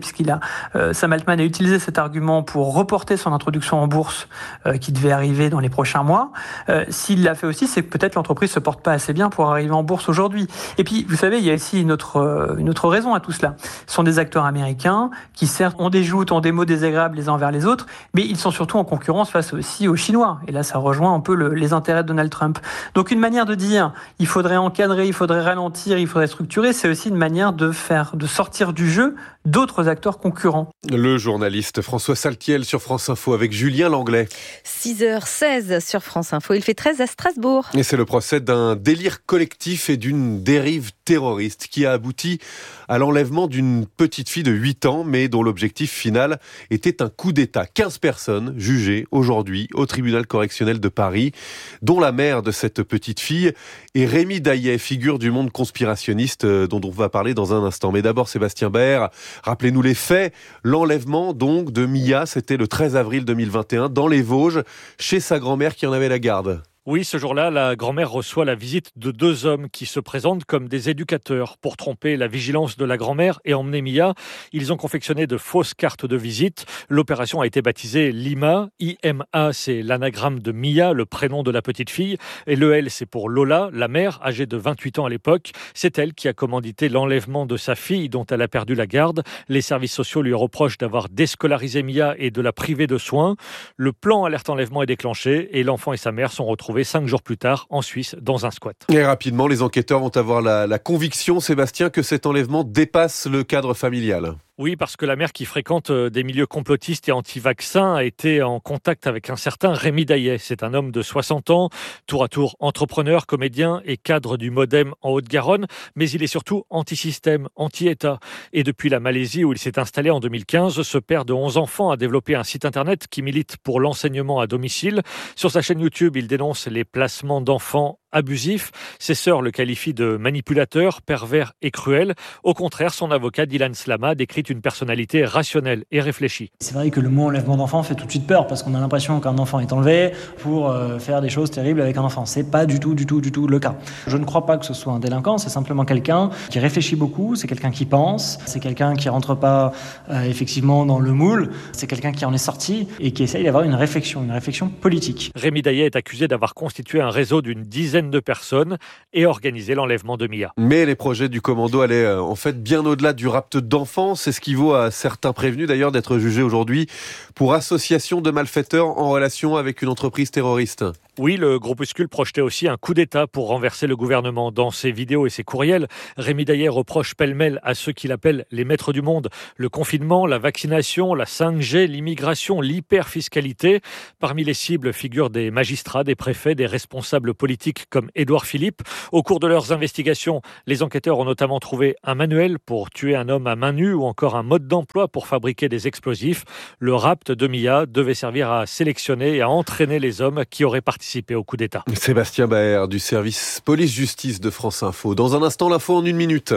Sam Altman a utilisé cet argument pour reporter son introduction en bourse qui devait arriver dans les prochains mois. S'il l'a fait aussi, c'est que peut-être l'entreprise se porte pas assez bien pour arriver en bourse aujourd'hui. Et puis, vous savez, il y a aussi une autre raison à tout cela. Ce sont des acteurs américains qui certes ont des joutes, ont des mots désagréables les uns envers les autres, mais ils sont surtout en concurrence face aussi aux Chinois. Et là, ça rejoint un peu les intérêts de Donald Trump. Donc, une manière de dire, il faudrait encadrer, il faudrait ralentir, il faudrait structurer, c'est aussi une manière de sortir du jeu d'autres acteurs concurrents. Le journaliste François Saltiel sur France Info avec Julien Langlais. 6h16 sur France Info. Il fait 13 à Strasbourg. Et c'est le procès d'un délire collectif et d'une dérive terroriste qui a abouti à l'enlèvement d'une petite fille de 8 ans, mais dont l'objectif final était un coup d'État. 15 personnes jugées aujourd'hui au tribunal correctionnel de Paris, dont la mère de cette petite fille et Rémi Daillet, figure du monde conspirationniste dont on va parler dans un instant. Mais d'abord, Sébastien Baer, rappelez-nous les faits. L'enlèvement donc de Mia, c'était le 13 avril 2021 dans les Vosges, chez sa grand-mère qui en avait la garde. Oui, ce jour-là, la grand-mère reçoit la visite de 2 hommes qui se présentent comme des éducateurs. Pour tromper la vigilance de la grand-mère et emmener Mia, ils ont confectionné de fausses cartes de visite. L'opération a été baptisée Lima. IMA, c'est l'anagramme de Mia, le prénom de la petite fille. Et le L, c'est pour Lola, la mère, âgée de 28 ans à l'époque. C'est elle qui a commandité l'enlèvement de sa fille, dont elle a perdu la garde. Les services sociaux lui reprochent d'avoir déscolarisé Mia et de la priver de soins. Le plan alerte enlèvement est déclenché et l'enfant et sa mère sont retrouvés 5 jours plus tard en Suisse dans un squat. Et rapidement, les enquêteurs vont avoir la conviction, Sébastien, que cet enlèvement dépasse le cadre familial. Oui, parce que la mère qui fréquente des milieux complotistes et anti-vaccins a été en contact avec un certain Rémi Daillet. C'est un homme de 60 ans, tour à tour entrepreneur, comédien et cadre du Modem en Haute-Garonne, mais il est surtout anti-système, anti-État. Et depuis la Malaisie où il s'est installé en 2015, ce père de 11 enfants a développé un site internet qui milite pour l'enseignement à domicile. Sur sa chaîne YouTube, il dénonce les placements d'enfants abusif. Ses sœurs le qualifient de manipulateur, pervers et cruel. Au contraire, son avocat Dylan Slama décrit une personnalité rationnelle et réfléchie. C'est vrai que le mot enlèvement d'enfant fait tout de suite peur parce qu'on a l'impression qu'un enfant est enlevé pour faire des choses terribles avec un enfant. C'est pas du tout le cas. Je ne crois pas que ce soit un délinquant, c'est simplement quelqu'un qui réfléchit beaucoup, c'est quelqu'un qui pense, c'est quelqu'un qui rentre pas effectivement dans le moule, c'est quelqu'un qui en est sorti et qui essaye d'avoir une réflexion politique. Rémi Daillet est accusé d'avoir constitué un réseau d'une dizaine de personnes et organisé l'enlèvement de Mia. Mais les projets du commando allaient en fait bien au-delà du rapt d'enfants. C'est ce qui vaut à certains prévenus d'ailleurs d'être jugés aujourd'hui pour association de malfaiteurs en relation avec une entreprise terroriste. Oui, le groupuscule projetait aussi un coup d'État pour renverser le gouvernement. Dans ses vidéos et ses courriels, Rémi Daillet reproche pêle-mêle à ceux qu'il appelle les maîtres du monde le confinement, la vaccination, la 5G, l'immigration, l'hyperfiscalité. Parmi les cibles figurent des magistrats, des préfets, des responsables politiques comme Édouard Philippe. Au cours de leurs investigations, les enquêteurs ont notamment trouvé un manuel pour tuer un homme à main nue ou encore un mode d'emploi pour fabriquer des explosifs. Le rapt de Mia devait servir à sélectionner et à entraîner les hommes qui auraient participé au coup d'État. Sébastien Baer du service police-justice de France Info. Dans un instant, l'info en 1 minute.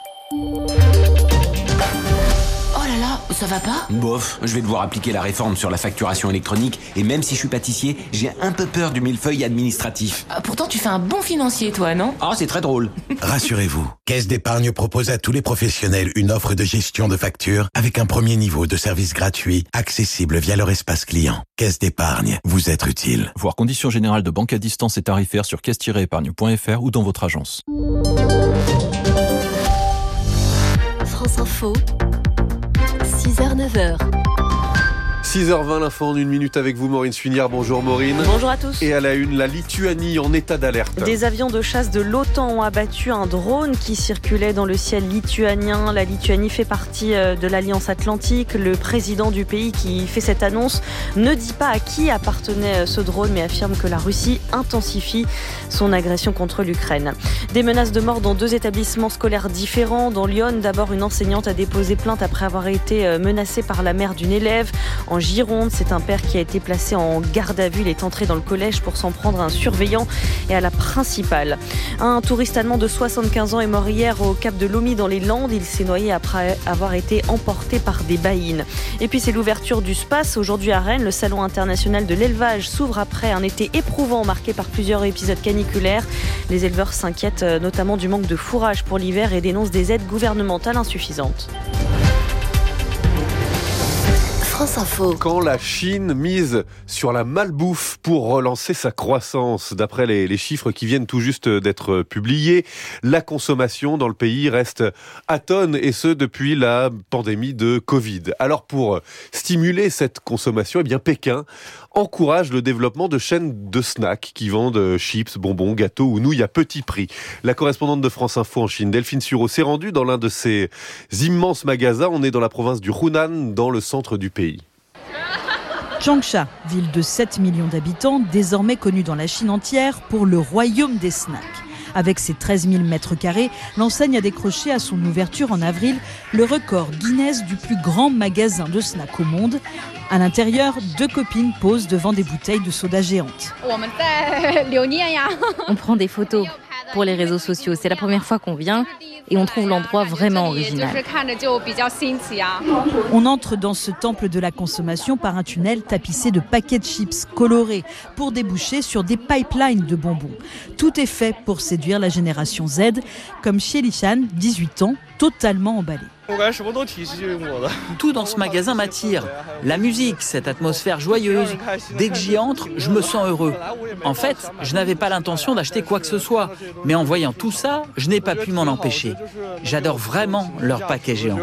Ça va pas ? Bof, je vais devoir appliquer la réforme sur la facturation électronique et même si je suis pâtissier, j'ai un peu peur du millefeuille administratif. Pourtant, tu fais un bon financier, toi, non ? Ah, c'est très drôle. Rassurez-vous, Caisse d'Épargne propose à tous les professionnels une offre de gestion de factures avec un premier niveau de service gratuit, accessible via leur espace client. Caisse d'Épargne, vous être utile. Voir conditions générales de banque à distance et tarifaires sur caisse-épargne.fr ou dans votre agence. France Info. 6h, 9h. 6h20, l'info en 1 minute avec vous, Maureen Suignard. Bonjour Maureen. Bonjour à tous. Et à la une, la Lituanie en état d'alerte. Des avions de chasse de l'OTAN ont abattu un drone qui circulait dans le ciel lituanien. La Lituanie fait partie de l'Alliance Atlantique. Le président du pays qui fait cette annonce ne dit pas à qui appartenait ce drone, mais affirme que la Russie intensifie son agression contre l'Ukraine. Des menaces de mort dans 2 établissements scolaires différents. Dans Lyon, d'abord, une enseignante a déposé plainte après avoir été menacée par la mère d'une élève. En Gironde, c'est un père qui a été placé en garde à vue. Il est entré dans le collège pour s'en prendre à un surveillant et à la principale. Un touriste allemand de 75 ans est mort hier au Cap de Lomy dans les Landes. Il s'est noyé après avoir été emporté par des baïnes. Et puis c'est l'ouverture du SPACE. Aujourd'hui à Rennes, le salon international de l'élevage s'ouvre après un été éprouvant marqué par plusieurs épisodes caniculaires. Les éleveurs s'inquiètent notamment du manque de fourrage pour l'hiver et dénoncent des aides gouvernementales insuffisantes. France Info. Quand la Chine mise sur la malbouffe pour relancer sa croissance, d'après les chiffres qui viennent tout juste d'être publiés, la consommation dans le pays reste atone et ce depuis la pandémie de Covid. Alors pour stimuler cette consommation, eh bien Pékin encourage le développement de chaînes de snacks qui vendent chips, bonbons, gâteaux ou nouilles à petit prix. La correspondante de France Info en Chine, Delphine Sureau, s'est rendue dans l'un de ces immenses magasins. On est dans la province du Hunan, dans le centre du pays. Changsha, ville de 7 millions d'habitants, désormais connue dans la Chine entière pour le royaume des snacks. Avec ses 13 000 mètres carrés, l'enseigne a décroché à son ouverture en avril le record Guinness du plus grand magasin de snacks au monde. À l'intérieur, 2 copines posent devant des bouteilles de soda géantes. On prend des photos. pour les réseaux sociaux. C'est la première fois qu'on vient et on trouve l'endroit vraiment original. On entre dans ce temple de la consommation par un tunnel tapissé de paquets de chips colorés pour déboucher sur des pipelines de bonbons. Tout est fait pour séduire la génération Z, comme Xie Lishan, 18 ans, totalement emballé. Tout dans ce magasin m'attire. La musique, cette atmosphère joyeuse. Dès que j'y entre, je me sens heureux. En fait, je n'avais pas l'intention d'acheter quoi que ce soit. Mais en voyant tout ça, je n'ai pas pu m'en empêcher. J'adore vraiment leur paquet géant.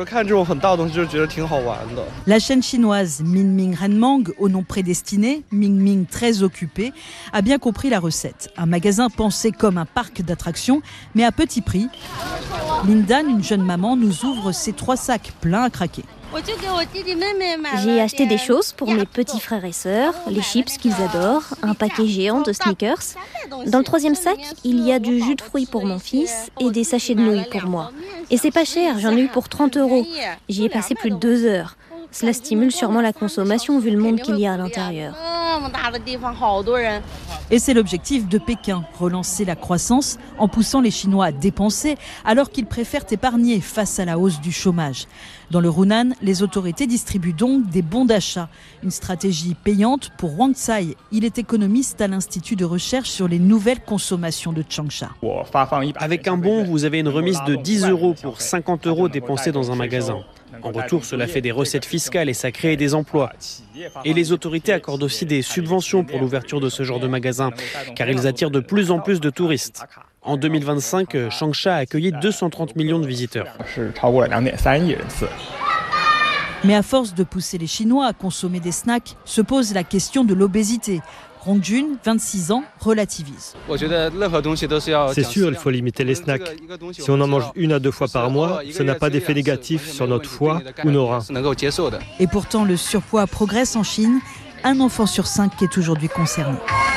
La chaîne chinoise Minming Renmang, au nom prédestiné, Mingming très occupé, a bien compris la recette. Un magasin pensé comme un parc d'attractions, mais à petit prix. Lindan, une jeune maman, nous ouvre ses 3 sacs pleins à craquer. J'ai acheté des choses pour mes petits frères et sœurs, les chips qu'ils adorent, un paquet géant de sneakers. Dans le 3e sac, il y a du jus de fruits pour mon fils et des sachets de nouilles pour moi. Et c'est pas cher, j'en ai eu pour 30 €. J'y ai passé plus de 2 heures. Cela stimule sûrement la consommation vu le monde qu'il y a à l'intérieur. Et c'est l'objectif de Pékin, relancer la croissance en poussant les Chinois à dépenser alors qu'ils préfèrent épargner face à la hausse du chômage. Dans le Hunan, les autorités distribuent donc des bons d'achat. Une stratégie payante pour Wang Tsai. Il est économiste à l'Institut de recherche sur les nouvelles consommations de Changsha. Avec un bon, vous avez une remise de 10 € pour 50 € dépensés dans un magasin. En retour, cela fait des recettes fiscales et ça crée des emplois. Et les autorités accordent aussi des subventions pour l'ouverture de ce genre de magasins, car ils attirent de plus en plus de touristes. En 2025, Changsha a accueilli 230 millions de visiteurs. Mais à force de pousser les Chinois à consommer des snacks, se pose la question de l'obésité. Rongjun, 26 ans, relativise. C'est sûr, il faut limiter les snacks. Si on en mange 1 à 2 fois par mois, ça n'a pas d'effet négatif sur notre foie ou nos reins. Et pourtant, le surpoids progresse en Chine. Un enfant sur 5 est aujourd'hui concerné.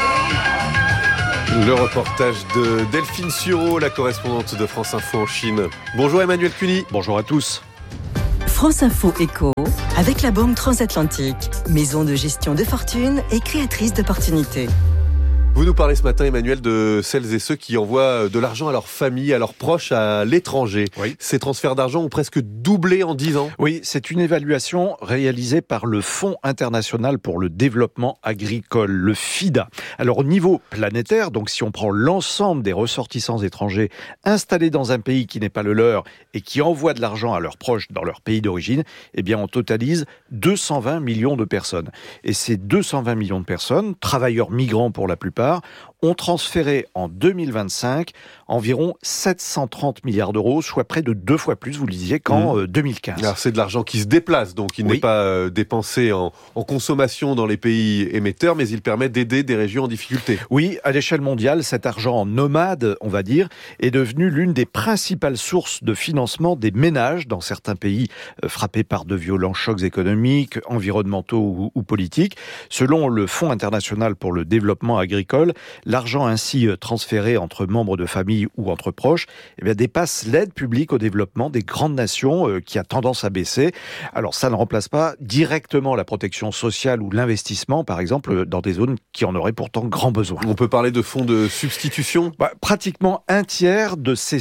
Le reportage de Delphine Sureau, la correspondante de France Info en Chine. Bonjour Emmanuel Cuny. Bonjour à tous. France Info Éco, avec la Banque Transatlantique, maison de gestion de fortune et créatrice d'opportunités. Vous nous parlez ce matin, Emmanuel, de celles et ceux qui envoient de l'argent à leur famille, à leurs proches à l'étranger. Oui. Ces transferts d'argent ont presque doublé en 10 ans. Oui, c'est une évaluation réalisée par le Fonds international pour le développement agricole, le FIDA. Alors au niveau planétaire, donc si on prend l'ensemble des ressortissants étrangers installés dans un pays qui n'est pas le leur et qui envoient de l'argent à leurs proches dans leur pays d'origine, eh bien on totalise 220 millions de personnes. Et ces 220 millions de personnes, travailleurs migrants pour la plupart, ont transféré en 2025 environ 730 milliards d'euros, soit près de 2 fois plus, vous le disiez, qu'en 2015. Alors c'est de l'argent qui se déplace, donc il n'est pas dépensé en consommation dans les pays émetteurs, mais il permet d'aider des régions en difficulté. Oui, à l'échelle mondiale, cet argent nomade, on va dire, est devenu l'une des principales sources de financement des ménages dans certains pays frappés par de violents chocs économiques, environnementaux ou politiques. Selon le Fonds international pour le développement agricole, l'argent ainsi transféré entre membres de famille ou entre proches dépasse l'aide publique au développement des grandes nations qui a tendance à baisser. Alors ça ne remplace pas directement la protection sociale ou l'investissement, par exemple, dans des zones qui en auraient pourtant grand besoin. On peut parler de fonds de substitution ? Pratiquement un tiers de ces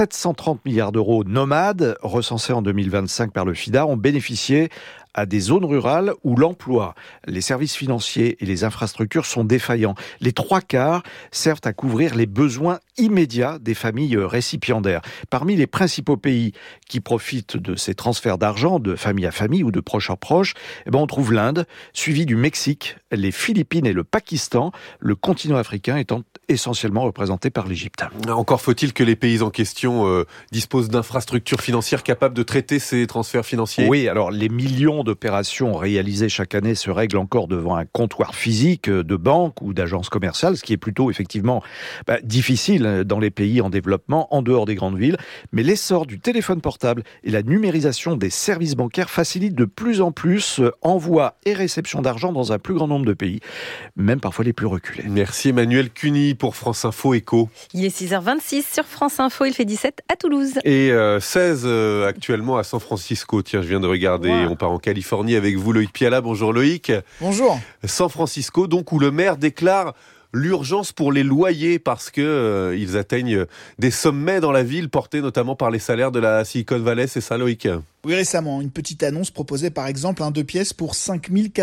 730 milliards d'euros nomades recensés en 2025 par le FIDA ont bénéficié à des zones rurales où l'emploi, les services financiers et les infrastructures sont défaillants. Les 3/4 servent à couvrir les besoins immédiats des familles récipiendaires. Parmi les principaux pays qui profitent de ces transferts d'argent, de famille à famille ou de proche en proche, on trouve l'Inde, suivi du Mexique, les Philippines et le Pakistan, le continent africain étant essentiellement représenté par l'Égypte. Encore faut-il que les pays en question disposent d'infrastructures financières capables de traiter ces transferts financiers. Oui, alors les millions d'opérations réalisées chaque année se règlent encore devant un comptoir physique de banque ou d'agence commerciale, ce qui est plutôt effectivement difficile dans les pays en développement, en dehors des grandes villes. Mais l'essor du téléphone portable et la numérisation des services bancaires facilitent de plus en plus envoi et réception d'argent dans un plus grand nombre de pays, même parfois les plus reculés. Merci Emmanuel Cuny pour France Info Éco. Il est 6h26 sur France Info, il fait 17 à Toulouse. Et 16 actuellement à San Francisco. Tiens, je viens de regarder, on part en Californie avec vous Loïc Piala. Bonjour Loïc. Bonjour. San Francisco, donc, où le maire déclare l'urgence pour les loyers parce que ils atteignent des sommets dans la ville, portés notamment par les salaires de la Silicon Valley, c'est ça Loïc ? Oui, récemment, une petite annonce proposait par exemple un 2 pièces pour 5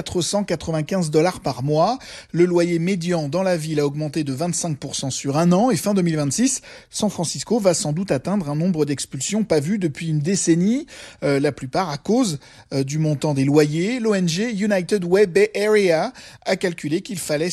495 $ par mois. Le loyer médian dans la ville a augmenté de 25% sur un an et fin 2026, San Francisco va sans doute atteindre un nombre d'expulsions pas vu depuis une décennie, la plupart à cause du montant des loyers. L'ONG United Way Bay Area a calculé qu'il fallait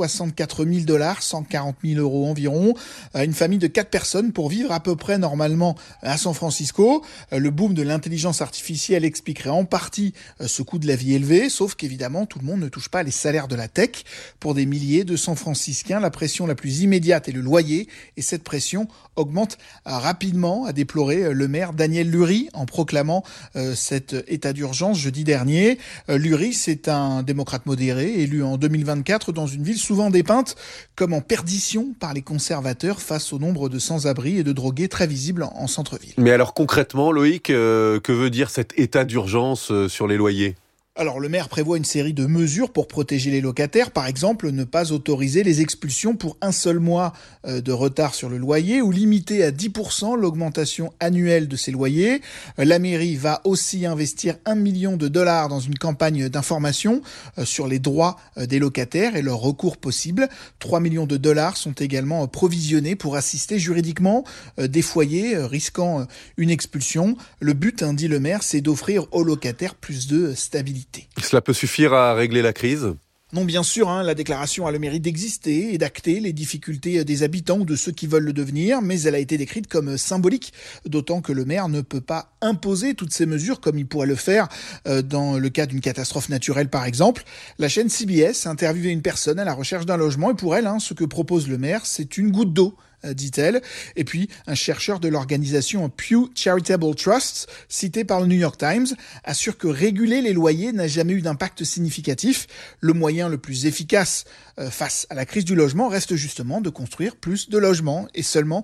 164 000 $, 140 000 € environ, à une famille de 4 personnes pour vivre à peu près normalement à San Francisco. Le boom de l'intelligence artificielle expliquerait en partie ce coût de la vie élevé, sauf qu'évidemment tout le monde ne touche pas les salaires de la tech. Pour des milliers de San Franciscains, la pression la plus immédiate est le loyer, et cette pression augmente rapidement, a déploré le maire Daniel Lurie en proclamant cet état d'urgence jeudi dernier. Lurie, c'est un démocrate modéré, élu en 2024 dans une ville souvent dépeinte comme en perdition par les conservateurs face au nombre de sans-abri et de drogués très visibles en centre-ville. Mais alors concrètement, Loïc, que veut dire cet état d'urgence sur les loyers ? Alors le maire prévoit une série de mesures pour protéger les locataires, par exemple ne pas autoriser les expulsions pour un seul mois de retard sur le loyer ou limiter à 10% l'augmentation annuelle de ces loyers. La mairie va aussi investir $1 million dans une campagne d'information sur les droits des locataires et leurs recours possibles. $3 millions sont également provisionnés pour assister juridiquement des foyers risquant une expulsion. Le but, dit le maire, c'est d'offrir aux locataires plus de stabilité. Cela peut suffire à régler la crise ? Non, bien sûr, la déclaration a le mérite d'exister et d'acter les difficultés des habitants ou de ceux qui veulent le devenir, mais elle a été décrite comme symbolique, d'autant que le maire ne peut pas imposer toutes ces mesures comme il pourrait le faire dans le cas d'une catastrophe naturelle par exemple. La chaîne CBS a interviewé une personne à la recherche d'un logement et pour elle, ce que propose le maire, c'est une goutte d'eau, dit-elle. Et puis, un chercheur de l'organisation Pew Charitable Trusts, cité par le New York Times, assure que réguler les loyers n'a jamais eu d'impact significatif. Le moyen le plus efficace face à la crise du logement reste justement de construire plus de logements. Et seulement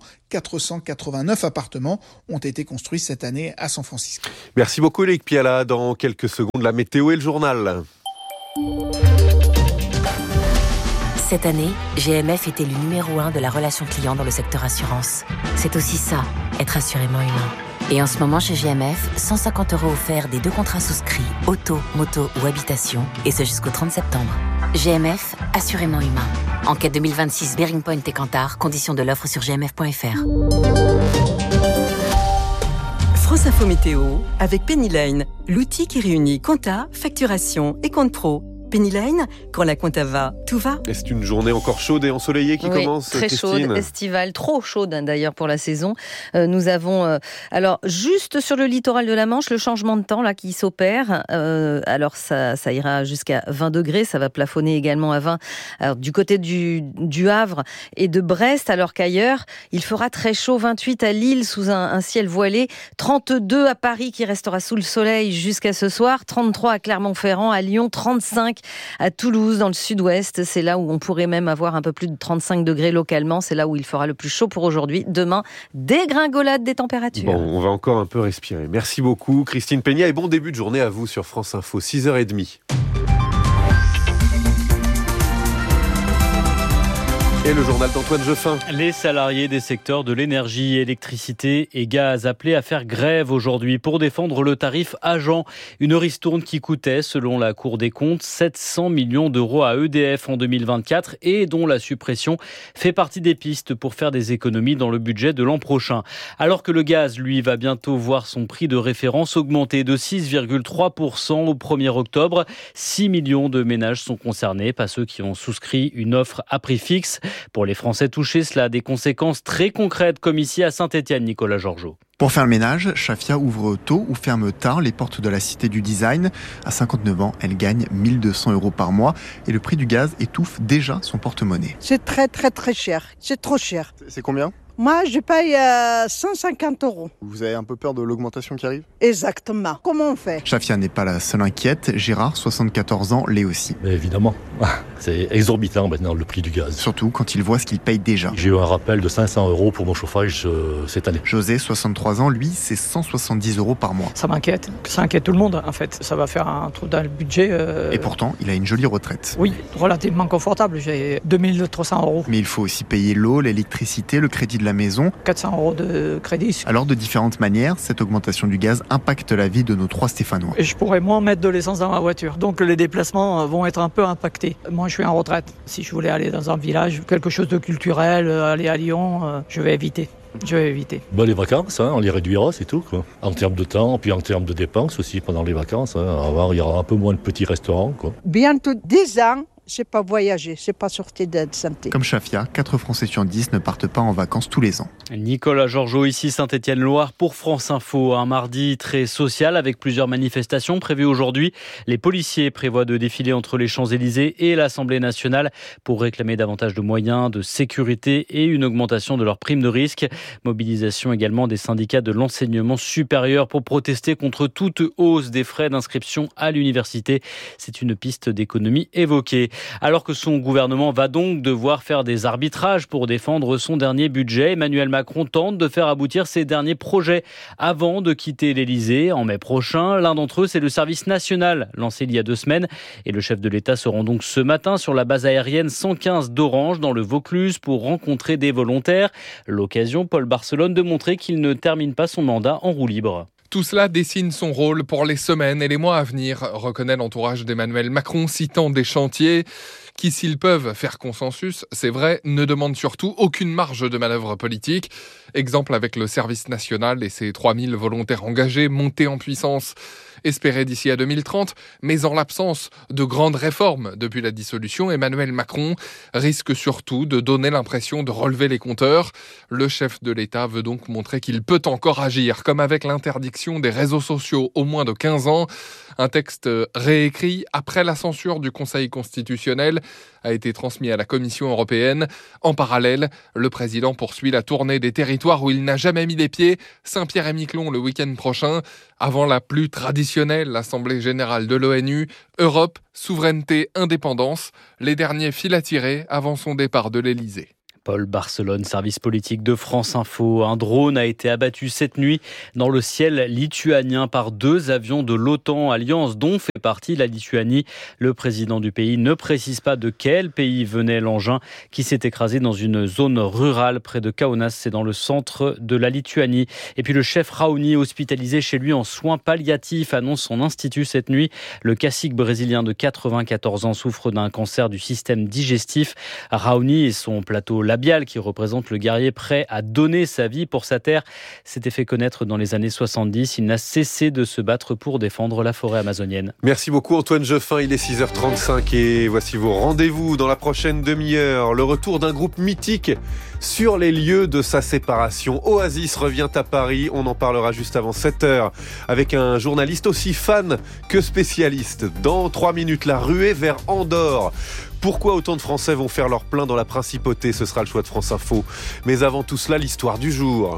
489 appartements ont été construits cette année à San Francisco. Merci beaucoup, Loïc Piala. Dans quelques secondes, la météo et le journal. Cette année, GMF était le numéro 1 de la relation client dans le secteur assurance. C'est aussi ça, être assurément humain. Et en ce moment, chez GMF, 150 € offerts des 2 contrats souscrits, auto, moto ou habitation, et ce jusqu'au 30 septembre. GMF, assurément humain. Enquête 2026, Bearing Point et Kantar, conditions de l'offre sur gmf.fr. France Info Météo, avec Pennyline, l'outil qui réunit compta, facturation et compte pro. Pennyline, quand la compta va, tout va. Et c'est une journée encore chaude et ensoleillée qui commence, très Christine. chaude, estivale, trop chaude d'ailleurs pour la saison. Nous avons, alors juste sur le littoral de la Manche, le changement de temps là qui s'opère. Alors ça ira jusqu'à 20 degrés, ça va plafonner également à 20 alors, du côté du Havre et de Brest, alors qu'ailleurs, il fera très chaud, 28 à Lille sous un ciel voilé, 32 à Paris qui restera sous le soleil jusqu'à ce soir, 33 à Clermont-Ferrand, à Lyon, 35 à Toulouse, dans le sud-ouest. C'est là où on pourrait même avoir un peu plus de 35 degrés localement. C'est là où il fera le plus chaud pour aujourd'hui. Demain, dégringolade des températures. Bon, on va encore un peu respirer. Merci beaucoup, Christine Peña, et bon début de journée à vous sur France Info, 6h30. Et le journal d'Antoine Jeffin. Les salariés des secteurs de l'énergie, électricité et gaz appelés à faire grève aujourd'hui pour défendre le tarif agent. Une ristourne qui coûtait, selon la Cour des comptes, 700 millions d'euros à EDF en 2024 et dont la suppression fait partie des pistes pour faire des économies dans le budget de l'an prochain. Alors que le gaz, lui, va bientôt voir son prix de référence augmenter de 6,3% au 1er octobre. 6 millions de ménages sont concernés, pas ceux qui ont souscrit une offre à prix fixe. Pour les Français touchés, cela a des conséquences très concrètes, comme ici à Saint-Étienne, Nicolas Georgeot. Pour faire le ménage, Shafia ouvre tôt ou ferme tard les portes de la Cité du Design. À 59 ans, elle gagne 1 200 € par mois et le prix du gaz étouffe déjà son porte-monnaie. C'est très cher. C'est trop cher. C'est combien ? Moi, je paye 150 €. Vous avez un peu peur de l'augmentation qui arrive ? Exactement. Comment on fait ? Shafia n'est pas la seule inquiète. Gérard, 74 ans, l'est aussi. Mais évidemment, c'est exorbitant maintenant le prix du gaz. Surtout quand il voit ce qu'il paye déjà. J'ai eu un rappel de 500 € pour mon chauffage cette année. José, 63 ans, lui, c'est 170 € par mois. Ça m'inquiète. Ça inquiète tout le monde, en fait. Ça va faire un trou dans le budget. Et pourtant, il a une jolie retraite. Oui, relativement confortable. J'ai 2300 €. Mais il faut aussi payer l'eau, l'électricité, le crédit de la maison. 400 € de crédit. Alors, de différentes manières, cette augmentation du gaz impacte la vie de nos 3 Stéphanois. Et je pourrais moins mettre de l'essence dans ma voiture. Donc, les déplacements vont être un peu impactés. Moi, je suis en retraite. Si je voulais aller dans un village, quelque chose de culturel, aller à Lyon, je vais éviter. Les vacances, on les réduira, c'est tout, quoi. En termes de temps, puis en termes de dépenses aussi pendant les vacances. Avant, il y aura un peu moins de petits restaurants, quoi. Bientôt 10 ans, je n'ai pas voyagé, je n'ai pas sorti d'aide santé. Comme Shafia, 4 Français sur 10 ne partent pas en vacances tous les ans. Nicolas Georgeot, ici Saint-Étienne-Loire pour France Info. Un mardi très social avec plusieurs manifestations prévues aujourd'hui. Les policiers prévoient de défiler entre les Champs-Élysées et l'Assemblée nationale pour réclamer davantage de moyens de sécurité et une augmentation de leurs primes de risque. Mobilisation également des syndicats de l'enseignement supérieur pour protester contre toute hausse des frais d'inscription à l'université. C'est une piste d'économie évoquée. Alors que son gouvernement va donc devoir faire des arbitrages pour défendre son dernier budget, Emmanuel Macron tente de faire aboutir ses derniers projets avant de quitter l'Elysée en mai prochain. L'un d'entre eux, c'est le service national lancé il y a 2 semaines. Et le chef de l'État se rend donc ce matin sur la base aérienne 115 d'Orange dans le Vaucluse pour rencontrer des volontaires. L'occasion, Paul Barcelone, de montrer qu'il ne termine pas son mandat en roue libre. Tout cela dessine son rôle pour les semaines et les mois à venir, reconnaît l'entourage d'Emmanuel Macron, citant des chantiers qui, s'ils peuvent faire consensus, c'est vrai, ne demandent surtout aucune marge de manœuvre politique. Exemple avec le service national et ses 3000 volontaires engagés montés en puissance, espérés d'ici à 2030, mais en l'absence de grandes réformes depuis la dissolution, Emmanuel Macron risque surtout de donner l'impression de relever les compteurs. Le chef de l'État veut donc montrer qu'il peut encore agir, comme avec l'interdiction des réseaux sociaux au moins de 15 ans. Un texte réécrit après la censure du Conseil constitutionnel a été transmis à la Commission européenne. En parallèle, le président poursuit la tournée des territoires où il n'a jamais mis les pieds, Saint-Pierre-et-Miquelon le week-end prochain, avant la plus traditionnelle Assemblée générale de l'ONU, Europe, souveraineté, indépendance, les derniers fils à tirer avant son départ de l'Élysée. Paul Barcelone, service politique de France Info. Un drone a été abattu cette nuit dans le ciel lituanien par 2 avions de l'OTAN, alliance dont fait partie la Lituanie. Le président du pays ne précise pas de quel pays venait l'engin qui s'est écrasé dans une zone rurale près de Kaunas, c'est dans le centre de la Lituanie. Et puis le chef Raoni, hospitalisé chez lui en soins palliatifs, annonce son institut cette nuit. Le cacique brésilien de 94 ans souffre d'un cancer du système digestif. Raoni et son plateau labial qui représente le guerrier prêt à donner sa vie pour sa terre s'était fait connaître dans les années 70. Il n'a cessé de se battre pour défendre la forêt amazonienne. Merci beaucoup Antoine Jeffin, il est 6h35 et voici vos rendez-vous dans la prochaine demi-heure. Le retour d'un groupe mythique sur les lieux de sa séparation. Oasis revient à Paris, on en parlera juste avant 7h avec un journaliste aussi fan que spécialiste. Dans 3 minutes, la ruée vers Andorre. Pourquoi autant de Français vont faire leur plein dans la principauté ? Ce sera le choix de France Info. Mais avant tout cela, l'histoire du jour.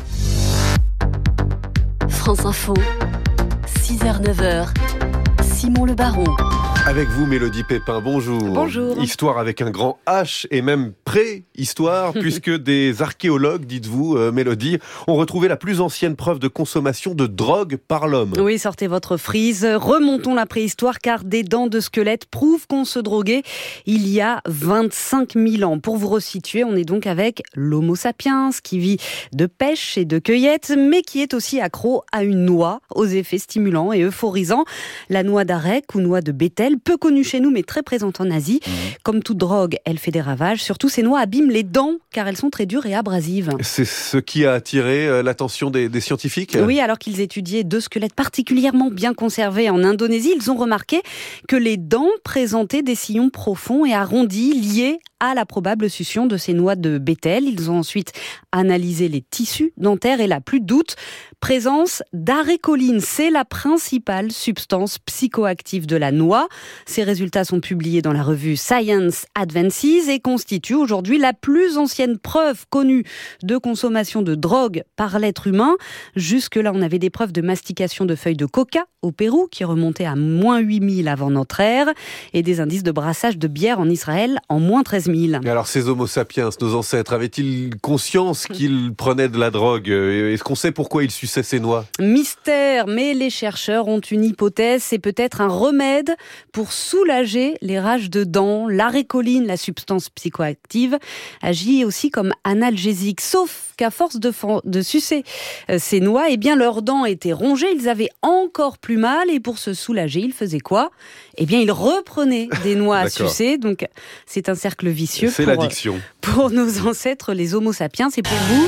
France Info, 6h-9h, Simon Le Baron. Avec vous, Mélodie Pépin, bonjour. Bonjour. Histoire avec un grand H et même préhistoire, puisque des archéologues, dites-vous, Mélodie, ont retrouvé la plus ancienne preuve de consommation de drogue par l'homme. Oui, sortez votre frise, remontons la préhistoire, car des dents de squelette prouvent qu'on se droguait il y a 25 000 ans. Pour vous resituer, on est donc avec l'Homo sapiens, qui vit de pêche et de cueillette, mais qui est aussi accro à une noix, aux effets stimulants et euphorisants. La noix d'arec ou noix de bétel, peu connue chez nous mais très présente en Asie. Comme toute drogue, elle fait des ravages. Surtout, ces noix abîment les dents car elles sont très dures et abrasives. C'est ce qui a attiré l'attention des scientifiques ? Oui, alors qu'ils étudiaient 2 squelettes particulièrement bien conservés en Indonésie, ils ont remarqué que les dents présentaient des sillons profonds et arrondis liés à la probable succion de ces noix de bétel. Ils ont ensuite analysé les tissus dentaires et là, plus de doute, présence d'arécoline. C'est la principale substance psychoactive de la noix. Ces résultats sont publiés dans la revue Science Advances et constituent aujourd'hui aujourd'hui la plus ancienne preuve connue de consommation de drogue par l'être humain. Jusque-là, on avait des preuves de mastication de feuilles de coca au Pérou qui remontaient à moins 8000 avant notre ère et des indices de brassage de bière en Israël en moins 13 000. Et alors ces Homo sapiens, nos ancêtres, avaient-ils conscience qu'ils prenaient de la drogue ? Est-ce qu'on sait pourquoi ils suçaient ces noix ? Mystère, mais les chercheurs ont une hypothèse, c'est peut-être un remède pour soulager les rages de dents. L'arécoline, la substance psychoactive, agit aussi comme analgésique, sauf qu'à force de sucer ces noix, eh bien leurs dents étaient rongées, ils avaient encore plus mal et pour se soulager, ils faisaient quoi ? Eh bien, ils reprenaient des noix à sucer, donc c'est un cercle vicieux. C'est l'addiction. Pour nos ancêtres, les Homo sapiens, c'est pour vous.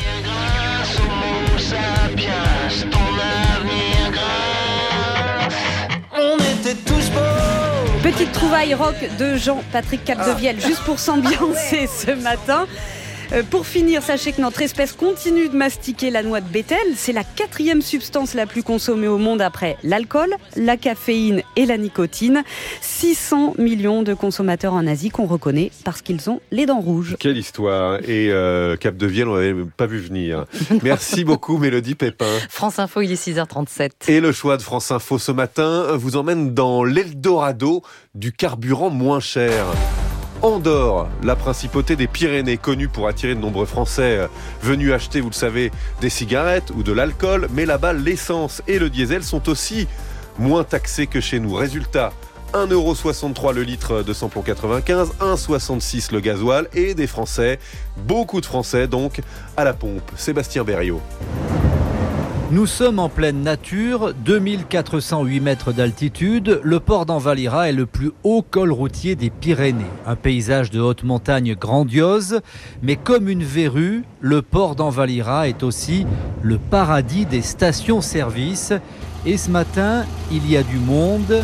Petite trouvaille rock de Jean-Patrick Capdevielle, juste pour s'ambiancer ce matin. Pour finir, sachez que notre espèce continue de mastiquer la noix de Bethel. C'est la 4e substance la plus consommée au monde après l'alcool, la caféine et la nicotine. 600 millions de consommateurs en Asie qu'on reconnaît parce qu'ils ont les dents rouges. Quelle histoire. Et Capdevielle, on n'avait pas vu venir. Merci beaucoup Mélodie Pépin. France Info, il est 6h37. Et le choix de France Info ce matin vous emmène dans l'Eldorado du carburant moins cher. Andorre, la principauté des Pyrénées, connue pour attirer de nombreux Français venus acheter, vous le savez, des cigarettes ou de l'alcool. Mais là-bas, l'essence et le diesel sont aussi moins taxés que chez nous. Résultat, 1,63€ le litre de samplon 95, 1,66€ le gasoil et des Français, beaucoup de Français donc, à la pompe. Sébastien Berriot. Nous sommes en pleine nature, 2408 mètres d'altitude. Le port d'Envalira est le plus haut col routier des Pyrénées. Un paysage de haute montagne grandiose, mais comme une verrue, le port d'Envalira est aussi le paradis des stations-service. Et ce matin, il y a du monde.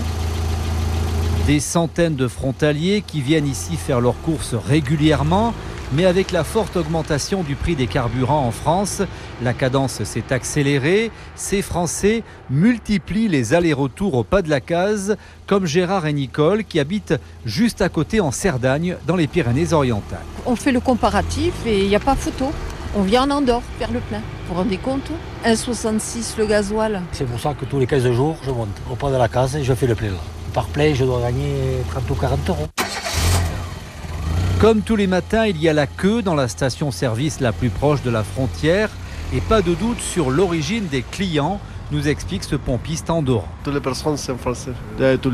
Des centaines de frontaliers qui viennent ici faire leurs courses régulièrement. Mais avec la forte augmentation du prix des carburants en France, la cadence s'est accélérée. Ces Français multiplient les allers-retours au pas de la case, comme Gérard et Nicole qui habitent juste à côté en Cerdagne, dans les Pyrénées-Orientales. On fait le comparatif et il n'y a pas photo. On vient en Andorre faire le plein. Vous vous rendez compte ? 1,66 le gasoil. C'est pour ça que tous les 15 jours, je monte au pas de la case et je fais le plein. Par plein, je dois gagner 30 ou 40 €. Comme tous les matins, il y a la queue dans la station-service la plus proche de la frontière et pas de doute sur l'origine des clients, nous explique ce pompiste andorran. Toutes les personnes sont françaises.